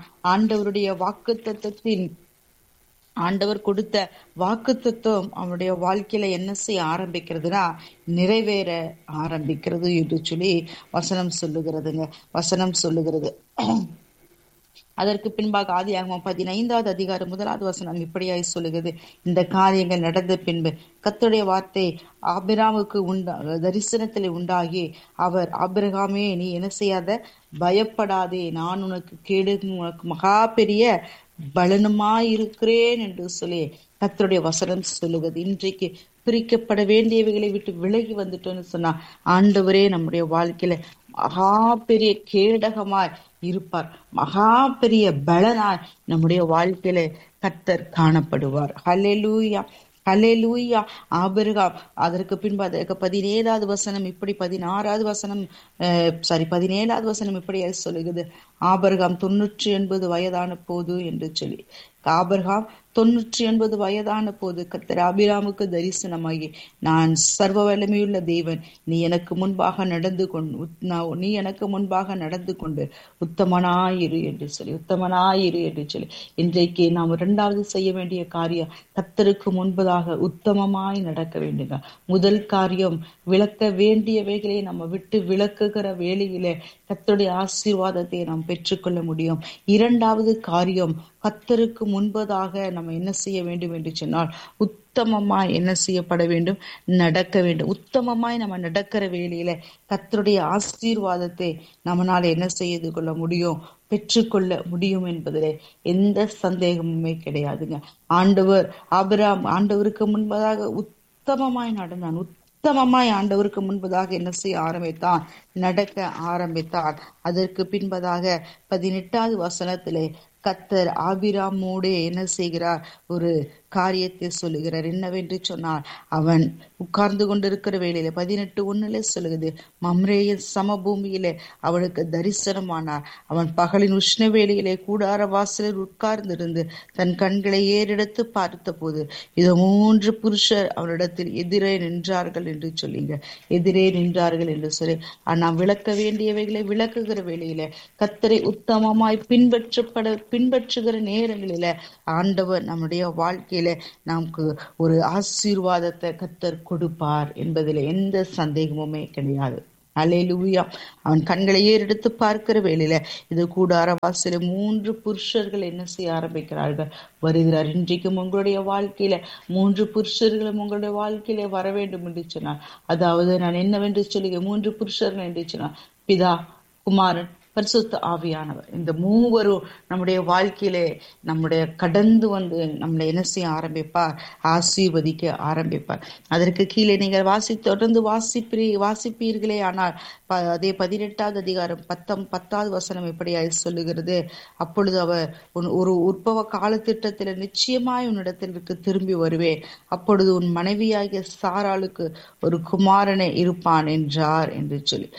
ஆண்டவர் கொடுத்த வாக்குத்தத்தம் அவனுடைய வாழ்க்கையில என்ன செய்ய ஆரம்பிக்கிறதுனா நிறைவேற ஆரம்பிக்கிறது என்று சொல்லி வசனம் சொல்லுகிறது. அதற்கு பின்பாக ஆதியாகமம் 15வது அதிகாரம் 1வது வசனம் இப்படியாய் சொல்லுகிறது, இந்த காரியங்கள் நடந்த பின்பு கர்த்தருடைய வார்த்தை ஆபிரகாமுக்கு தரிசனத்தில் உண்டாகி அவர், ஆபிரகாமே நீ என்ன செய்யாத, பயப்படாதே, நான் உனக்கு உனக்கு மகா பெரிய பலனுமாயிருக்கிறேன் என்று சொல்லி கர்த்தருடைய வசனம் சொல்லுகிறது. இன்றைக்கு பிரிக்கப்பட வேண்டியவைகளை விட்டு விலகி வந்துட்டோன்னு சொன்னா ஆண்டவரே நம்முடைய வாழ்க்கையில மகா பெரிய கேடகமாய் இருப்பார், மகா பெரிய பலனாய் நம்முடைய வாழ்க்கையில கர்த்தர் காணப்படுவார். ஹல்லேலூயா, ஹல்லேலூயா. ஆபிரகாம் அதற்கு பின்பு அதற்கு 17வது வசனம் இப்படி 17வது வசனம் இப்படி சொல்லுகிறது, ஆபிரகாம் 99 வயதான போது என்று சொல்லி. ஆபிரகாம் 99 வயதான போது கர்த்தர் ஆபிராமுக்கு தரிசனமாகி, நான் சர்வ வல்லமையுள்ள தேவன், நீ எனக்கு முன்பாக நடந்து கொண்டு உத்தமனாயிரு என்று சொல்லி. இன்றைக்கு நாம் 2வது செய்ய வேண்டிய காரியம், கர்த்தருக்கு முன்பதாக உத்தமமாய் நடக்க வேண்டுங்க. முதல் காரியம், விளக்க வேண்டியவைகளை நம்ம விட்டு விளக்குகிற வேளையிலே கர்த்தருடைய ஆசீர்வாதத்தை நாம் பெற்றுக்கொள்ள முடியும். 2வது காரியம், கர்த்தருக்கு முன்பதாக நம்ம என்ன செய்ய வேண்டும் என்று சொன்னால் உத்தமமாய் என்ன செய்யப்பட வேண்டும், நடக்க வேண்டும். உத்தமமாய் நம்ம நடக்கிற வேளையில கர்த்தருடைய ஆசீர்வாதத்தை நம்மளால என்ன செய்து கொள்ள முடியும், பெற்றுக்கொள்ள முடியும் என்பதிலே எந்த சந்தேகமுமே கிடையாதுங்க. ஆண்டவருக்கு முன்பதாக உத்தமமாய் நடந்தான். உத்தமமாய் ஆண்டவருக்கு முன்பதாக என்ன செய்ய ஆரம்பித்தான், நடக்க ஆரம்பித்தார். அதற்கு பின்பதாக 18வது வசனத்திலே கர்த்தர் ஆபிராமோடு என்ன செய்கிறார்? ஒரு காரியத்தை சொல்லுகிறார். என்னவென்று சொன்னார், அவன் உட்கார்ந்து கொண்டிருக்கிற வேளையில 18:1 சொல்லுகிறது, மம்ரேயின் சமபூமியிலே அவனுக்கு தரிசனமானார். அவன் பகலின் உஷ்ண வேளையிலே கூடார வாசலில் உட்கார்ந்திருந்து தன் கண்களை ஏறெடுத்து பார்த்த போது இதோ 3 புருஷர் அவனிடத்தில் எதிரே நின்றார்கள் என்று சொல்லிங்க. எதிரே நின்றார்கள் என்று சொல்லி நாம் விளக்க வேண்டியவைகளை விளக்குகிற வேளையில கர்த்தரை உத்தமமாய் பின்பற்றுகிற நேரங்களில ஆண்டவர் நம்முடைய வாழ்க்கையில நமக்கு ஒரு ஆசீர்வாதத்தை கர்த்தர் கொடுப்பார் என்பதில் எந்த சந்தேகமுமே கிடையாது. அல்லேலூயா. அவன் கண்களை ஏறெடுத்து பார்க்கிற வேளையில இது கூடார வாசலில் 3 புருஷர்கள் என்ன செய்ய ஆரம்பிக்கிறார்கள்? வருகிறார். இன்றைக்கும் உங்களுடைய வாழ்க்கையில 3 புருஷர்களும் உங்களுடைய வாழ்க்கையில வர வேண்டும் என்று சொன்னார். அதாவது நான் என்னவென்று சொல்லுங்க, 3 புருஷர்கள் என்று சொன்னார், பிதா, குமாரன், பரிசுத்த ஆவியானவர். இந்த மூவரும் நம்முடைய வாழ்க்கையிலே நம்முடைய கடந்து வந்து நம்மளை என்ன செய்ய ஆரம்பிப்பார்? ஆசீர்வதிக்க ஆரம்பிப்பார். அதற்கு கீழே நீங்கள் தொடர்ந்து வாசிப்பீர்களே. ஆனால் அதே 18வது அதிகாரம் 10வது வசனம் எப்படியாய் சொல்லுகிறது, அப்பொழுது அவர் ஒரு உற்பவ காலத்திட்டத்தில் நிச்சயமாய் உன்னிடத்திற்கு திரும்பி வருவேன், அப்பொழுது உன் மனைவியாகிய சாராளுக்கு ஒரு குமாரனை இருப்பார் என்று சொல்லி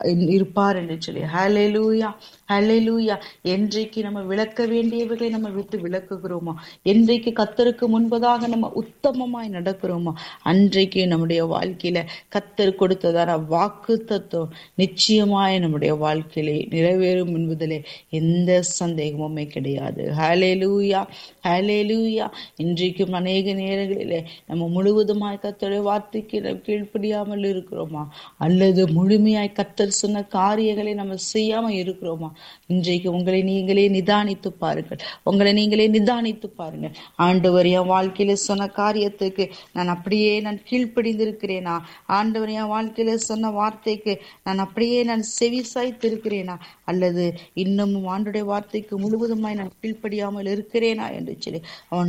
ஹல்லேலூயா, ஹல்லேலூயா. என்றைக்கு நம்ம விளக்க வேண்டியவர்களை நம்ம விட்டு விளக்குகிறோமோ, என்றைக்கு கர்த்தருக்கு முன்பதாக நம்ம உத்தமமாய் நடக்கிறோமோ, அன்றைக்கு நம்முடைய வாழ்க்கையில கர்த்தர் கொடுத்ததான வாக்கு தத்துவம் நிச்சயமாய் நம்முடைய வாழ்க்கையிலே நிறைவேறும் என்பதிலே எந்த சந்தேகமுமே கிடையாது. ஹல்லேலூயா, ஹல்லேலூயா. இன்றைக்கும் அநேக நேரங்களிலே நம்ம முழுவதுமாய் கர்த்தருடைய வார்த்தைக்கு நம்ம கீழ்ப்படியாமல் இருக்கிறோமா, அல்லது முழுமையாய் கர்த்தர் சொன்ன காரியங்களை நம்ம செய்யாம இருக்கிறோமா? இன்றைக்கு உங்களை நீங்களே நிதானித்து பாருங்கள். உங்களை நீங்களே நிதானித்து பாருங்க. ஆண்டவர் என் வாழ்க்கையில சொன்ன காரியத்துக்கு நான் அப்படியே கீழ்ப்படிந்திருக்கிறேனா? ஆண்டவர் என் வாழ்க்கையில சொன்ன வார்த்தைக்கு நான் அப்படியே செவி சாய்த்திருக்கிறேனா? அல்லது இன்னமும் ஆண்டுடைய வார்த்தைக்கு முழுவதுமாய் நான் கீழ்ப்படியாமல் இருக்கிறேனா என்று சொல்லி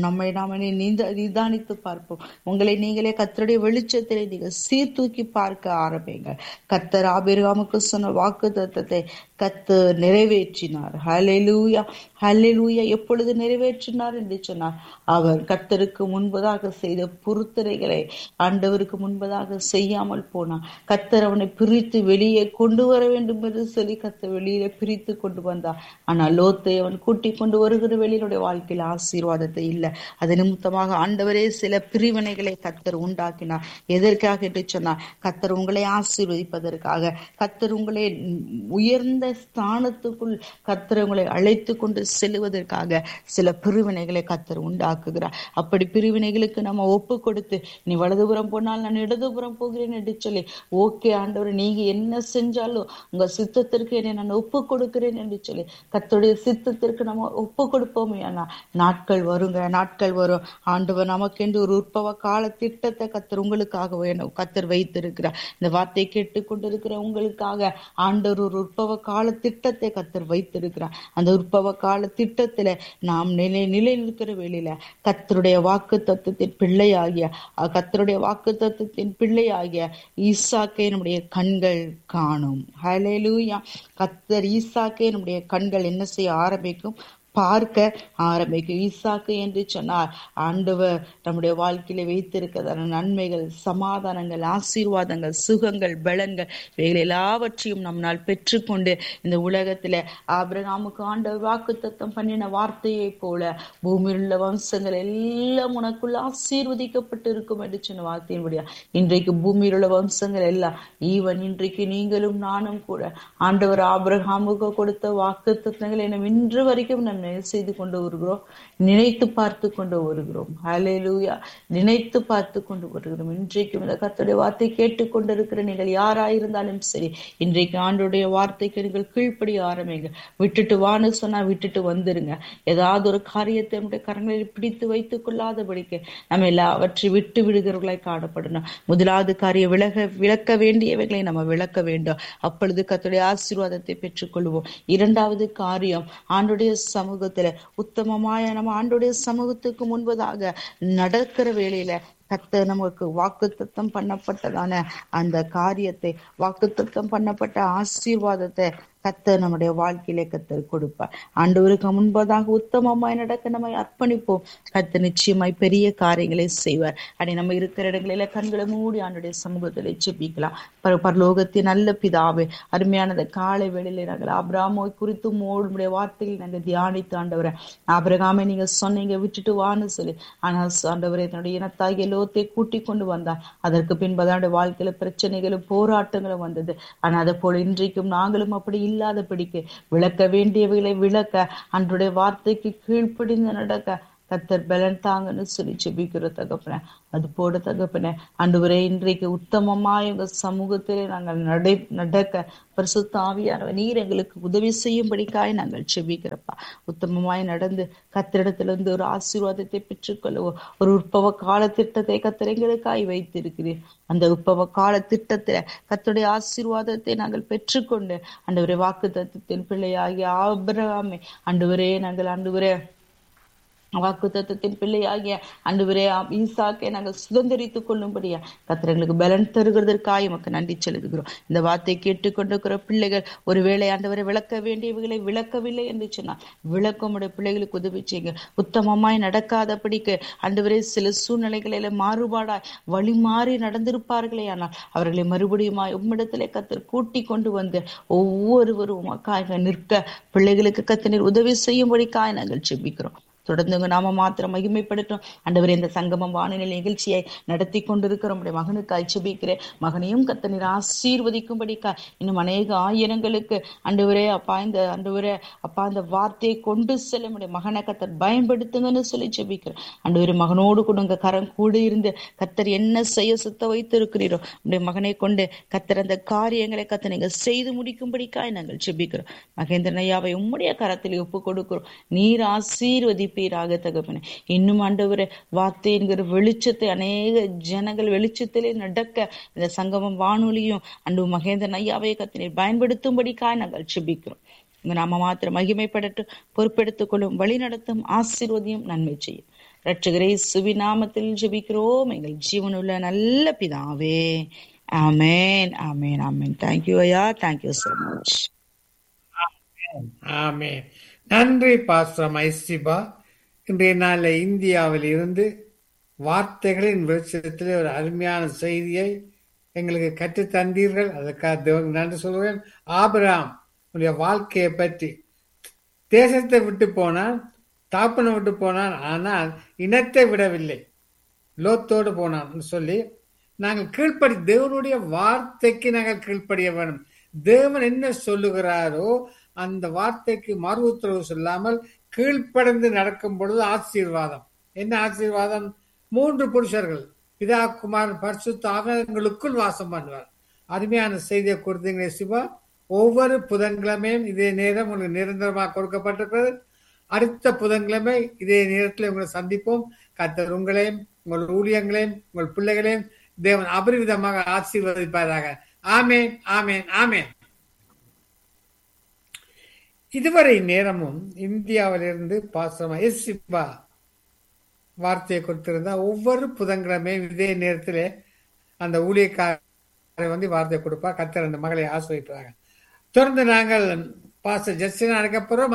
நாம நிதானித்து பார்ப்போம். உங்களை நீங்களே கர்த்தருடைய வெளிச்சத்திலே நீங்கள் சீர்தூக்கி பார்க்க ஆரம்பிங்க. கர்த்தர் ஆபிரகாமுக்கு சொன்ன வாக்கு தத்தத்தை கர்த்தர் நிறைவேற்றினார். ஹல்லேலூயா, ஹல்லேலூயா. எப்பொழுது நிறைவேற்றினார் என்று சொன்னார், அவர் கர்த்தருக்கு முன்பதாக செய்த பொருத்தனைகளை ஆண்டவருக்கு முன்பதாக செய்யாமல் போனார். கர்த்தர் அவனை பிரித்து வெளியே கொண்டு வர வேண்டும் என்று சொல்லி கர்த்தர் வெளியில பிரித்து கொண்டு வந்தார். ஆனால் லோத்தை அவன் கூட்டி கொண்டு வருகிற வெளியினுடைய வாழ்க்கையில் ஆசீர்வாதத்தை இல்லை. அது நிமித்தமாக ஆண்டவரே சில பிரிவினைகளை கர்த்தர் உண்டாக்கினார். எதற்காக என்று சொன்னார், கர்த்தர் உங்களை ஆசீர்வதிப்பதற்காக, கர்த்தர் உங்களை உயர்ந்த ஸ்தானத்துக்குள் கர்த்தர் உங்களை அழைத்து கொண்டு செல்வதற்காக சில பிரிவினைகளை கர்த்தர் உண்டாக்குகிறார். அப்படி பிரிவினைகளுக்கு நம்ம ஒப்பு கொடுத்து, நீ வலதுபுறம் போனால் நான் இடதுபுறம் போகிறேன் என்று சொல்லி, ஓகே ஆண்டவர் நீங்க என்ன செஞ்சாலும் உங்க சித்தத்திற்கு என்னை நான் ஒப்பு கொடுக்கிறேன் என்று சொல்லி கர்த்தருடைய சித்தத்திற்கு நம்ம ஒப்பு கொடுப்போமே. நாட்கள் வருங்க, நாட்கள் வரும். ஆண்டவர் நமக்கென்று ஒரு உற்பவ கால திட்டத்தை கர்த்தர் உங்களுக்காக கர்த்தர் வைத்திருக்கிறார். இந்த வார்த்தை கேட்டுக்கொண்டிருக்கிற உங்களுக்காக ஆண்டவர் ஒரு உற்பவ கால திட்டத்தை கர்த்தர் வைத்திருக்கிறார். அந்த உற்பவ கால திட்டத்துல நாம் நிலை நிற்கிற வேளையில கர்த்தருடைய வாக்கு தத்துவத்தின் பிள்ளையாகிய ஈசாக்கை நம்முடைய கண்கள் காணும். ஹல்லேலூயா. கர்த்தர் ஈசாக்கை நம்முடைய கண்கள் என்ன செய்ய ஆரம்பிக்கும்? பார்க்க ஆரம்பிக்கும். ஈசாக்கு என்று சொன்னார் ஆண்டவர் நம்முடைய வாழ்க்கையில வைத்திருக்கிறதான நன்மைகள், சமாதானங்கள், ஆசீர்வாதங்கள், சுகங்கள், பலன்கள் இவைகள் எல்லாவற்றையும் நம்மால் பெற்றுக்கொண்டு இந்த உலகத்துல ஆபிரகாமுக்கு ஆண்டவர் வாக்குத்தத்தம் பண்ணின வார்த்தையை போல பூமியில் உள்ள வம்சங்கள் எல்லாம் உனக்குள்ள ஆசீர்வதிக்கப்பட்டு இருக்கும் என்று சொன்ன வார்த்தையின்படியா இன்றைக்கு பூமியில் உள்ள வம்சங்கள் எல்லாம் இன்றைக்கு நீங்களும் நானும் கூட ஆண்டவர் ஆபிரகாமுக்கு கொடுத்த வாக்குத்தத்தங்களை நம்ம இன்று வரைக்கும் நம்ம செய்து கொண்டு வருகிறோம், நினைத்து பார்த்து கொண்டு வருகிறோம். ஹல்லேலூயா. நினைத்து பார்த்து கொண்டு வருகிறோம். இன்றைக்கும் இந்த கர்த்தருடைய வார்த்தை கேட்டுக்கொண்டிருக்கிற நீங்கள் யாராயிருந்தாலும் சரி, இன்றைக்கு ஆண்டவருடைய வார்த்தைக்கு நீங்கள் கீழ்ப்படிய ஆரம்பிங்க. விட்டுட்டு வான்னு சொன்னா விட்டுட்டு வந்துருங்க. ஏதாவது ஒரு காரியத்தை நம்முடைய கரங்களில் பிடித்து வைத்துக் கொள்ளாதபடிக்கு நம்ம எல்லாவற்றை விட்டு விடுகிறவர்களாய் காணப்படணும். முதலாவது காரியம் விளக்க வேண்டியவைகளை நம்ம விளக்க வேண்டும். அப்பொழுது கர்த்தருடைய ஆசீர்வாதத்தை பெற்றுக்கொள்வோம். இரண்டாவது காரியம், ஆண்டவருடைய சமூகத்துல உத்தமமாய நம்ம ஆண்டவருடைய சமூகத்துக்கு முன்பதாக நடக்கிற வேளையில கர்த்தர் நமக்கு வாக்குத்தத்தம் பண்ணப்பட்டதான அந்த காரியத்தை, வாக்குத்தத்தம் பண்ணப்பட்ட ஆசீர்வாதத்தை கர்த்தர் நம்முடைய வாழ்க்கையிலே கர்த்தர் கொடுப்பார். ஆண்டவருக்கு முன்பதாக உத்தமமாய் நடக்க நம்மை அர்ப்பணிப்போம். கர்த்தர் நிச்சயமாய் பெரிய காரியங்களை செய்வார். அப்படி நம்ம இருக்கிற இடங்களில கண்களை மூடி ஆண்டுடைய சமூகத்திலே ஜெபிக்கலாம். பரலோகத்தின் நல்ல பிதாவே, அருமையானது காலை வேளையிலே நாங்கள் ஆபிரகாமை குறித்து உம்முடைய வார்த்தையில் நாங்கள் தியானித்து ஆண்டவரை, ஆபிரகாமை நீங்க சொன்னீங்க விட்டுட்டு வான்னு சொல்லி, ஆனால் ஆண்டவரை தன்னுடைய இனத்தாகிய லோத்தை கூட்டிக் கொண்டு வந்தார். அதற்கு பின்பு அதனுடைய வாழ்க்கையில பிரச்சனைகளும் போராட்டங்களும் வந்தது. ஆனால் அதை போல இன்றைக்கும் நாங்களும் அப்படி இல்லாதபடிக்கு விளக்க வேண்டியவைகளை விளக்க, அன்றைய வார்த்தைக்கு கீழ்ப்படிந்து நடக்க கர்த்தர் பலன் தாங்கன்னு சொல்லி ஜெபிக்கிற தகப்பனே. அது போட தகப்பனே, ஆண்டவரே இன்றைக்கு உத்தமமாய் உங்க சமூகத்திலே நாங்கள் நடக்க பரிசுத்த ஆவியானவர் நீர் எங்களுக்கு உதவி செய்யும்படிக்காய் நாங்கள் ஜெபிக்கிறப்பா. உத்தமமாய் நடந்து கர்த்தரிடத்திலிருந்து ஒரு ஆசீர்வாதத்தை பெற்றுக்கொள்ளவோ ஒரு உற்பவ கால திட்டத்தை கர்த்தர் எங்களுக்காய் வைத்திருக்கிறீர். அந்த உற்பவ கால திட்டத்துல கர்த்தருடைய ஆசீர்வாதத்தை நாங்கள் பெற்றுக்கொண்டு ஆண்டவரே வாக்குத்தத்தத்தின் பிள்ளையாகிய ஆபிரகாமை ஆண்டவரே நாங்கள் ஆண்டவரே வாக்குத்தத்தத்தின் பிள்ளையாகிய ஆண்டவரே ஈசாக்கை நாங்கள் சுதந்திரித்துக் கொள்ளும்படியா கர்த்தர் எங்களுக்கு பலன் தருகிறதற்காக உமக்கு நன்றி செலுத்துகிறோம். இந்த வார்த்தை கேட்டுக்கொண்டிருக்கிற பிள்ளைகள் ஒருவேளை ஆண்டவரை விளக்க வேண்டியவைகளை விளக்கவில்லை என்று சொன்னால் விளக்கமுடைய பிள்ளைகளுக்கு உதவி செய்யுங்க. உத்தமமாய் நடக்காதபடிக்கு ஆண்டவரே சில சூழ்நிலைகளில மாறுபாடாய் வழி மாறி நடந்திருப்பார்களே, ஆனால் அவர்களை மறுபடியும் உம்மிடத்திலே கர்த்தர் கூட்டி கொண்டு வந்து ஒவ்வொருவரும் உமக்காக நிற்க பிள்ளைகளுக்கு கர்த்தர் உதவி செய்யும்படிக்காய் நாங்கள் ஜெபிக்கிறோம். தொடர்ந்து உங்க நாம மாத்திரம் மகிமைப்படுத்தும். ஆண்டவரே இந்த சங்கமம் வானிலை நிகழ்ச்சியை நடத்தி கொண்டிருக்கிற உடைய மகனுக்காய் ஜெபிக்கிறேன். மகனையும் கர்த்தர் நீர் ஆசீர்வதிக்கும்படிக்கா இன்னும் அநேக ஆயிரங்களுக்கு ஆண்டவரே அப்பா இந்த வார்த்தையை கொண்டு செல்ல உடைய மகனை கர்த்தர் பயன்படுத்துங்கன்னு சொல்லி ஜெபிக்கிறேன். ஆண்டவரே மகனோடு கூட உங்க கரம் கூட இருந்து கர்த்தர் என்ன செய்ய சுத்த வைத்து இருக்கிறீரோ உடைய மகனை கொண்டு கர்த்தர் அந்த காரியங்களை கர்த்தர் நீங்க செய்து முடிக்கும்படிக்காய் நாங்கள் ஜெபிக்கிறோம். மகேந்திரன் ஐயாவை உம்முடைய கரத்தில் ஒப்பு கொடுக்கிறோம். நீர் ஆசீர்வதி தகப்பனே. இன்னும் ஆண்டவரே வார்த்தை என்கிற வெளிச்சத்தை அநேக ஜனங்கள் வெளிச்சத்திலே நடக்க இந்த சங்கமம் வானொலியும் அன்று மகேந்திரன் ஐயாவை கர்த்தர் பயன்படுத்தும்படிக்காய் நாங்கள் ஜெபிக்கிறோம். உங்க நாம மாத்திரம் மகிமைப்படட்டும். பொறுப்பெடுத்துக் கொள்ளும், வழி நடத்தும், ஆசீர்வதியும், நன்மை செய்யும். இரட்சகரே இயேசுவின் நாமத்தில் ஜெபிக்கிறோம் எங்கள் ஜீவனுள்ள நல்ல பிதாவே. ஆமென், ஆமென், ஆமென். தேங்க்யூ ஐயா, தேங்க்யூ so much. ஆமென். நன்றி பாஸ்டர் ஐசிபா. இன்றைய நாளில் இந்தியாவில் இருந்து வார்த்தைகளின் வெளிச்சத்தில் ஒரு அருமையான செய்தியை எங்களுக்கு கற்றுத் தந்தீர்கள். அதற்காக நன்றி சொல்கிறேன். ஆபிரகாம் உடைய வாழ்க்கையை பற்றி, தேசத்தை விட்டு போனான், தாப்பனை விட்டு போனான், ஆனால் இனத்தை விடவில்லை, லோத்தோடு போனான் சொல்லி நாங்கள் கீழ்ப்படி தேவனுடைய வார்த்தைக்கு நாங்கள் கீழ்ப்படிய வேண்டும். தேவன் என்ன சொல்லுகிறாரோ அந்த வார்த்தைக்கு மறு உத்தரவு சொல்லாமல் கீழ்ப்படைந்து நடக்கும் பொழுது ஆசீர்வாதம். என்ன ஆசீர்வாதம்? 3 புருஷர்கள் பிதா குமார் பரிசுத்த ஆவியானவருக்குள் வாசம் பண்ணுவார். அருமையான செய்தியை கொடுத்தீங்க சிவா. ஒவ்வொரு புதன்கிழமையும் இதே நேரம் உங்களுக்கு நிரந்தரமாக கொடுக்கப்பட்டிருக்கிறது. அடுத்த புதன்கிழமை இதே நேரத்தில் உங்களை சந்திப்போம். கர்த்தர் உங்களையும் உங்கள் ஊழியங்களையும் உங்கள் பிள்ளைகளையும் தேவன் அபரிவிதமாக ஆசீர்வதிப்பாராக. ஆமேன், ஆமேன், ஆமேன். இதுவரை நேரமும் இந்தியாவிலிருந்து பாசமா எஸ்பா வார்த்தையை கொடுத்திருந்தா ஒவ்வொரு புதன்கிழமையும் இதே நேரத்திலே அந்த ஊழியக்காரை வார்த்தை கொடுப்பா. கர்த்தர் அந்த மகளை ஆசிர்வதிப்பாங்க. தொடர்ந்து நாங்கள் பாஸ்டர் ஜஸ்டினா அழைக்க போறோம்.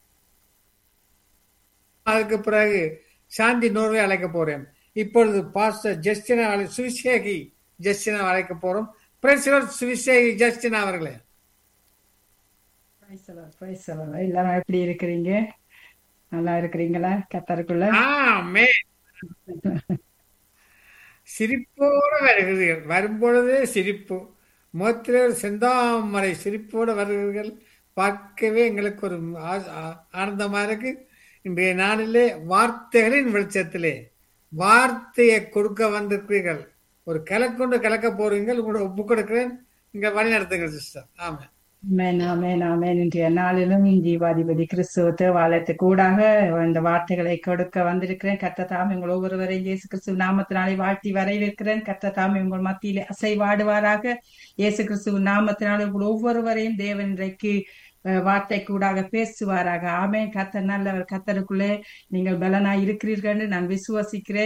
அதுக்கு பிறகு சாந்தி நோர்வே அழைக்க போறேன். இப்பொழுது பாஸ்டர் ஜஸ்டினா சுவிசேகி ஜஸ்டினா அழைக்க போறோம். சுவிசேகி ஜஸ்டினா அவர்களே. எல்லாரும் எப்படி இருக்கிறீங்க? நல்லா இருக்கிறீங்களா? கர்த்தருக்குள்ள சிரிப்போடு வருகிறீர்கள். வரும்பொழுதே சிரிப்பு, முகத்திலே ஒரு செந்தாமரை சிரிப்போடு வருகிறீர்கள். பார்க்கவே எங்களுக்கு ஒரு ஆனந்தமா இருக்கு. இன்றைய நாளிலே வார்த்தைகளின் வெளிச்சத்திலே வார்த்தையை கொடுக்க வந்திருக்கிறீர்கள். ஒரு கலக்கொண்டு கலக்க போறீங்கள். உங்களோட ஒப்பு கொடுக்கிறேன். நீங்க வழி நடத்துங்கள் சிஸ்டர். ஆமா. இன்றைய நாளிலும் ஜீவாதிபதி கிறிஸ்துவ தேவாலயத்துக்கு கூடாக இந்த வார்த்தைகளை கொடுக்க வந்திருக்கிறேன். கர்த்தர் தாமே உங்கள் ஒவ்வொருவரையும் இயேசு கிறிஸ்துவ நாமத்தினாலே வாழ்த்தி வரவேற்கிறேன். கர்த்தர் தாமே உங்கள் மத்தியிலே அசைவாடுவாராக. இயேசு கிறிஸ்துவ நாமத்தினாலே உங்கள் ஒவ்வொருவரையும் தேவன் இன்றைக்கு வார்த்தை கூடாக பேசுவாராக. ஆமென். கர்த்தர் நல்லவர். கர்த்தருக்குள்ளே நீங்கள் பலனாய் இருக்கிறீர்கள் என்று நான் விசுவாசிக்கிறேன்.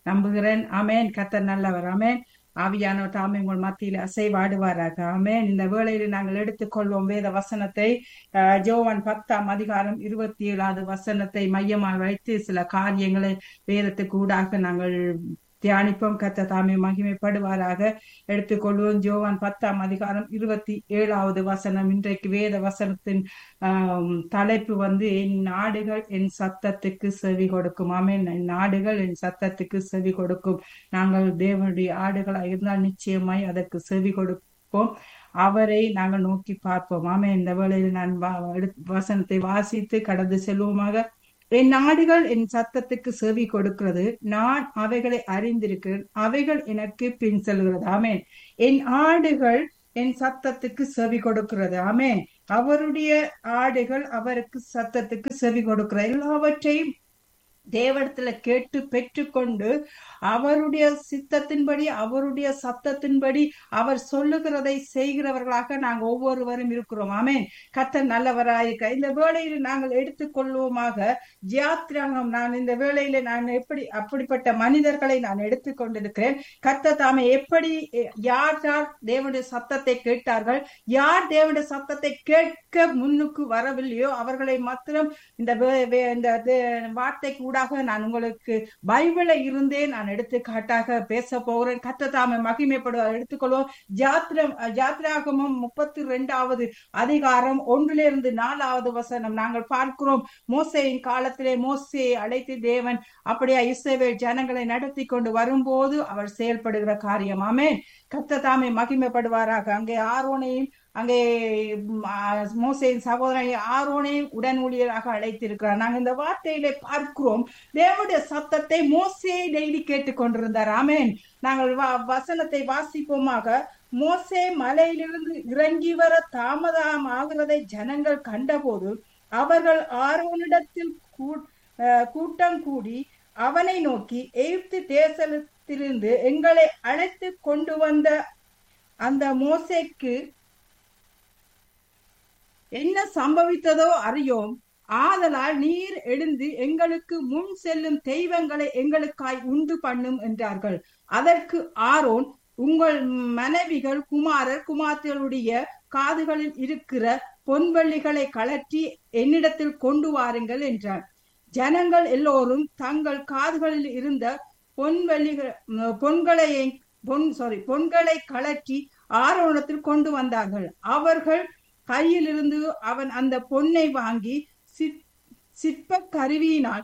நம்புகிறேன். ஆமேன். கர்த்தர் நல்லவர். ஆமேன். ஆவியானவர் தாமே உங்கள் மத்தியில் அசைவாடுவாராக. ஆமேன். இந்த வேளையில் நாங்கள் எடுத்துக்கொள்வோம் வேத வசனத்தை. யோவான் 10:27 வசனத்தை மையமாக வைத்து சில காரியங்களை வேதத்துக்கு ஊடாக நாங்கள் தியானிப்போம். கர்த்தர் தாமே மகிமைப்படுவாராக. எடுத்துக்கொள்வோம். யோவான் 10:27 வசனம். இன்றைக்கு வேத வசனத்தின் தலைப்பு என் நாடுகள் என் சத்தத்துக்கு செவி கொடுக்கும். ஆமென். என் நாடுகள் என் சத்தத்துக்கு செவி கொடுக்கும். நாங்கள் தேவனுடைய ஆடுகளாக இருந்தால் நிச்சயமாய் அதற்கு செவி கொடுப்போம். அவரை நாங்கள் நோக்கி பார்ப்போம். ஆமென். இந்த வேளையில் நான் வசனத்தை வாசித்து கடந்து செல்வோமாக. என் நாடுகள் என் சத்தத்துக்கு செவி கொடுக்கிறது, நான் அவைகளை அறிந்திருக்கிறேன், அவைகள் எனக்கு பின் செல்கிறது. ஆமேன். என் ஆடுகள் என் சத்தத்துக்கு செவி கொடுக்கிறது. ஆமேன். அவருடைய ஆடுகள் அவருக்கு சத்தத்துக்கு செவி கொடுக்கிற எல்லாவற்றையும் தேவனிடத்துல கேட்டு பெற்றுக்கொண்டு அவருடைய சித்தத்தின்படி அவருடைய சத்தத்தின்படி அவர் சொல்லுகிறதை செய்கிறவர்களாக நாங்கள் ஒவ்வொருவரும் இருக்கிறோம். ஆமேன். கர்த்தர் நல்லவராயிருக்க. இந்த வேளையில் நாங்கள் எடுத்துக்கொள்வோமாக ஜியாத்ராகம். நான் இந்த வேளையில நான் அப்படிப்பட்ட மனிதர்களை நான் எடுத்துக்கொண்டிருக்கிறேன். கர்த்தர் தாமே எப்படி யார் யார் தேவனுடைய சத்தத்தை கேட்டார்கள், யார் தேவனுடைய சத்தத்தை கேட்க முன்னுக்கு வரவில்லையோ அவர்களை மாத்திரம் இந்த வார்த்தை கூட நான் உங்களுக்கு பைபிளை இருந்தே நான் எடுத்துக்காட்டாக பேச போகிறேன். கர்த்தர் தாமே மகிமைப்படுவார். எடுத்துக்கொள்வோம். ஜாத்ராகமம் 32 1-4 வசனம். நாங்கள் பார்க்கிறோம், மோசேயின் காலத்திலே மோசேயை அழைத்து தேவன் அப்படியே இஸ்ரவேல் ஜனங்களை நடத்தி கொண்டு வரும்போது அவர் செயல்படுகிற காரியம். ஆமென். கர்த்தர் தாமே மகிமைப்படுவாராக. அங்கே மோசேயின் சகோதரனை ஆரோனையும் உடன் ஊழியராக அழைத்திருக்கிறார். நாங்கள் இந்த வார்த்தையிலே பார்க்கிறோம், தேவனுடைய சத்தத்தை மோசே டெய்லி கேட்டுக்கொண்டிருந்தார். ஆமேன். நாங்கள் வசனத்தை வாசிப்போமாக. மோசே மலையிலிருந்து இறங்கி வர தாமதம் ஆகிறதை ஜனங்கள் கண்டபோது அவர்கள் ஆரோனிடத்தில் கூட்டம் கூடி அவனை நோக்கி, எகிப்து தேசத்திலிருந்து எங்களை அழைத்து கொண்டு வந்த அந்த மோசேக்கு என்ன சம்பவித்ததோ அறியோம். ஆதலால் நீர் எழுந்து எங்களுக்கு முன் செல்லும் தெய்வங்களை எங்களுக்காய் உண்டு பண்ணும் என்றார்கள். அதற்கு ஆரோன், உங்கள் மனைவிகள் குமாரர் குமார்த்திகளுடைய காதுகளில் இருக்கிற பொன்வெள்ளிகளை கழற்றி என்னிடத்தில் கொண்டு வாருங்கள் என்றார். ஜனங்கள் எல்லோரும் தங்கள் காதுகளில் இருந்த பொன்களை கழற்றி ஆரோனத்தில் கொண்டு வந்தார்கள். அவர்கள் கையிலிருந்து அவன் அந்த பொன்னை வாங்கி சிற்ப கருவியினால்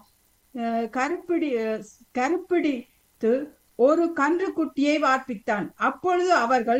கருப்பிடித்து ஒரு கன்றுக்குட்டியை வார்ப்பித்தான். அப்பொழுது அவர்கள்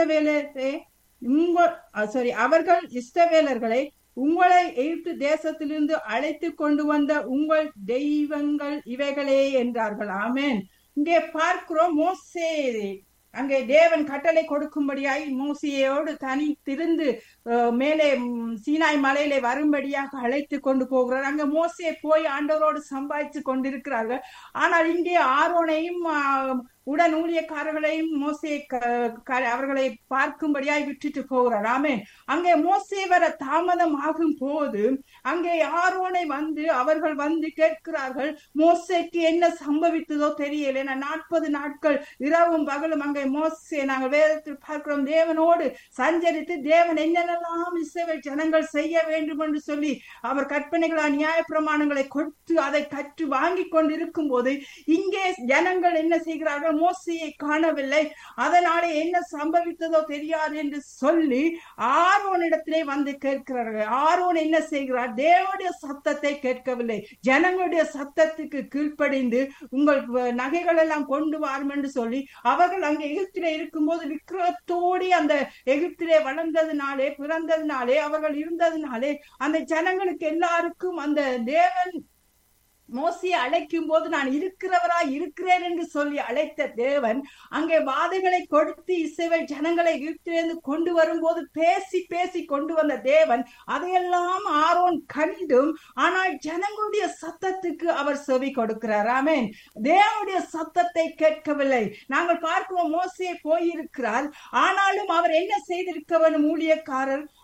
இஸ்ரவேலர்களை உங்களை எகிப்து தேசத்திலிருந்து அழைத்து கொண்டு வந்த உங்கள் தெய்வங்கள் இவைகளே என்றார்கள். ஆமென். இங்கே பார்க்கிறோம், மோசே அங்கே தேவன் கட்டளை கொடுக்கும்படியாய் மோசேயோடு தனித்திருந்து மேலே சீனாய் மலையிலே வரும்படியாக அழைத்து கொண்டு போகிறார். அங்க மோசே போய் ஆண்டவரோடு சம்பாதிச்சு கொண்டிருக்கிறார்கள். ஆனால் இங்கே ஆரோனையும் உடன் ஊழியக்காரர்களையும் மோசே அவர்களை பார்க்கும்படியாய் விட்டுட்டு போகிறார். ஆமென். அங்கே மோசே வர தாமதம் ஆகும் போது அங்கே ஆரோனை அவர்கள் கேட்கிறார்கள், மோசேக்கு என்ன சம்பவித்ததோ தெரியல. 40 நாட்கள் இரவும் பகலும் அங்கே மோசே, நாங்கள் வேதத்தில் பார்க்கிறோம், தேவனோடு சஞ்சரித்து தேவன் என்னென்னலாம் இஸ்ரவேல் ஜனங்கள் செய்ய வேண்டும் என்று சொல்லி அவர் கற்பனைகளால் நியாய பிரமாணங்களை கொடுத்து அதை கற்று வாங்கி கொண்டிருக்கும் போது இங்கே ஜனங்கள் என்ன செய்கிறார்கள், மோசேயை காணவில்லை, அதனாலே என்ன சம்பவித்ததோ தெரியாது என்று சொல்லி ஆரோனிடத்திலே கேட்கிறார்கள். ஆரோன் என்ன செய்கிறார், தேவனுடைய சத்தத்தை கேட்கவில்லை, ஜனங்களுடைய சத்தத்துக்கு கீழ்ப்படிந்து உங்கள் நகைகள் எல்லாம் கொண்டு வாரும் என்று சொல்லி அவர்கள் அங்கே எகிப்திலே இருக்கும்போது விக்கிரகத்தோடு அந்த எகிப்திலே வளர்ந்ததினாலே பிறந்ததினாலே அவர்கள் இருந்ததினாலே அந்த ஜனங்களுக்கு எல்லாருக்கும் அந்த தேவன் மோசையை அழைக்கும் போது நான் இருக்கிறேன் என்று சொல்லி அழைத்த தேவன் அங்கே வாதைகளை கொடுத்து இஸ்ரவேல் ஜனங்களை எகிப்திலிருந்து கொண்டு வரும்போது பேசி கொண்டு வந்த தேவன் அதையெல்லாம் ஆரோன் கண்டும், ஆனால் ஜனங்களுடைய சத்தத்துக்கு அவர் செவி கொடுக்கிறார். ஆமென். தேவனுடைய சத்தத்தை கேட்கவில்லை. நாங்கள் பார்க்கிறோம், மோசே போயிருக்கிறார், ஆனாலும் அவர் என்ன செய்திருக்க வேண்டும், ஊழியக்காரர்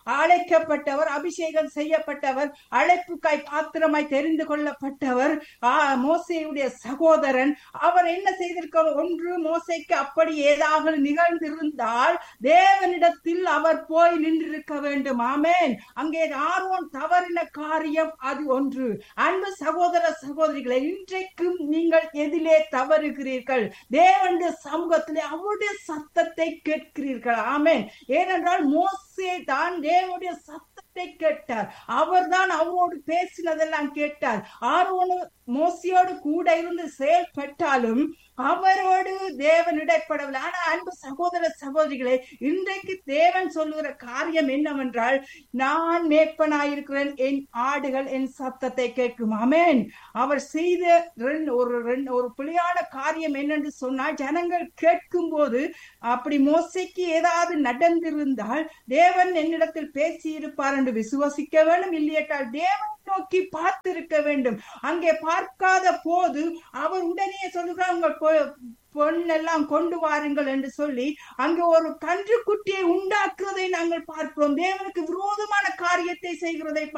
அழைக்கப்பட்டவர், அபிஷேகம் செய்யப்பட்டவர், அழைப்புக்காய் பாத்திரமாய் தெரிந்து கொள்ளப்பட்டவர் மோசேயுடைய சகோதரன். அவர் என்ன செய்திருக்க? ஒன்று மோசேக்கு அப்படி ஏதாவது நிகழ்ந்திருந்தால் தேவனிடத்தில் அவர் போய் நின்றிருக்க வேண்டும். ஆமென். அங்கே ஆரோன் தவறின காரியம் அது ஒன்று. அன்பு சகோதர சகோதரிகளை, இன்றைக்கும் நீங்கள் எதிலே தவறுகிறீர்கள்? தேவனுடைய சமூகத்திலே அவருடைய சத்தத்தை கேட்கிறீர்கள். ஆமென். ஏனென்றால் மோசே தான் தேவனுடைய சத்தத்தை கேட்டார். அவர் தான் அவரோடு பேசினதெல்லாம் கேட்டார். ஆரோனு மோசையோடு கூட இருந்து செயல்பட்டாலும் அவரோடு தேவன் இடைப்படவில்லை. ஆனா அன்பு சகோதர சகோதரிகளே, இன்றைக்கு தேவன் சொல்லுகிற காரியம் என்னவென்றால், நான் மேய்ப்பனாயிருக்கிறேன், என் ஆடுகள் என் சத்தத்தை கேட்கும். ஆமென். அவர் செய்த ஒரு பிழையான காரியம் என்னென்று சொன்னால், ஜனங்கள் கேட்கும் போது அப்படி மோசைக்கு ஏதாவது நடந்திருந்தால் தேவன் என்னிடத்தில் பேசி இருப்பார் என்று விசுவசிக்க வேண்டும். இல்லையேட்டால் தேவன் நோக்கி பார்த்திருக்க வேண்டும். அங்கே பார்க்காத போது அவர் உடனே சொல்லுகிறார், உங்கள் பொண்ணெல்லாம் கொண்டு வாருங்கள் என்று சொல்லி அங்கு ஒரு கன்று குட்டியை உண்டாக்குறதை நாங்கள் பார்க்கிறோம். தேவனுக்கு விரோதமான காரியத்தை செய்கிறதை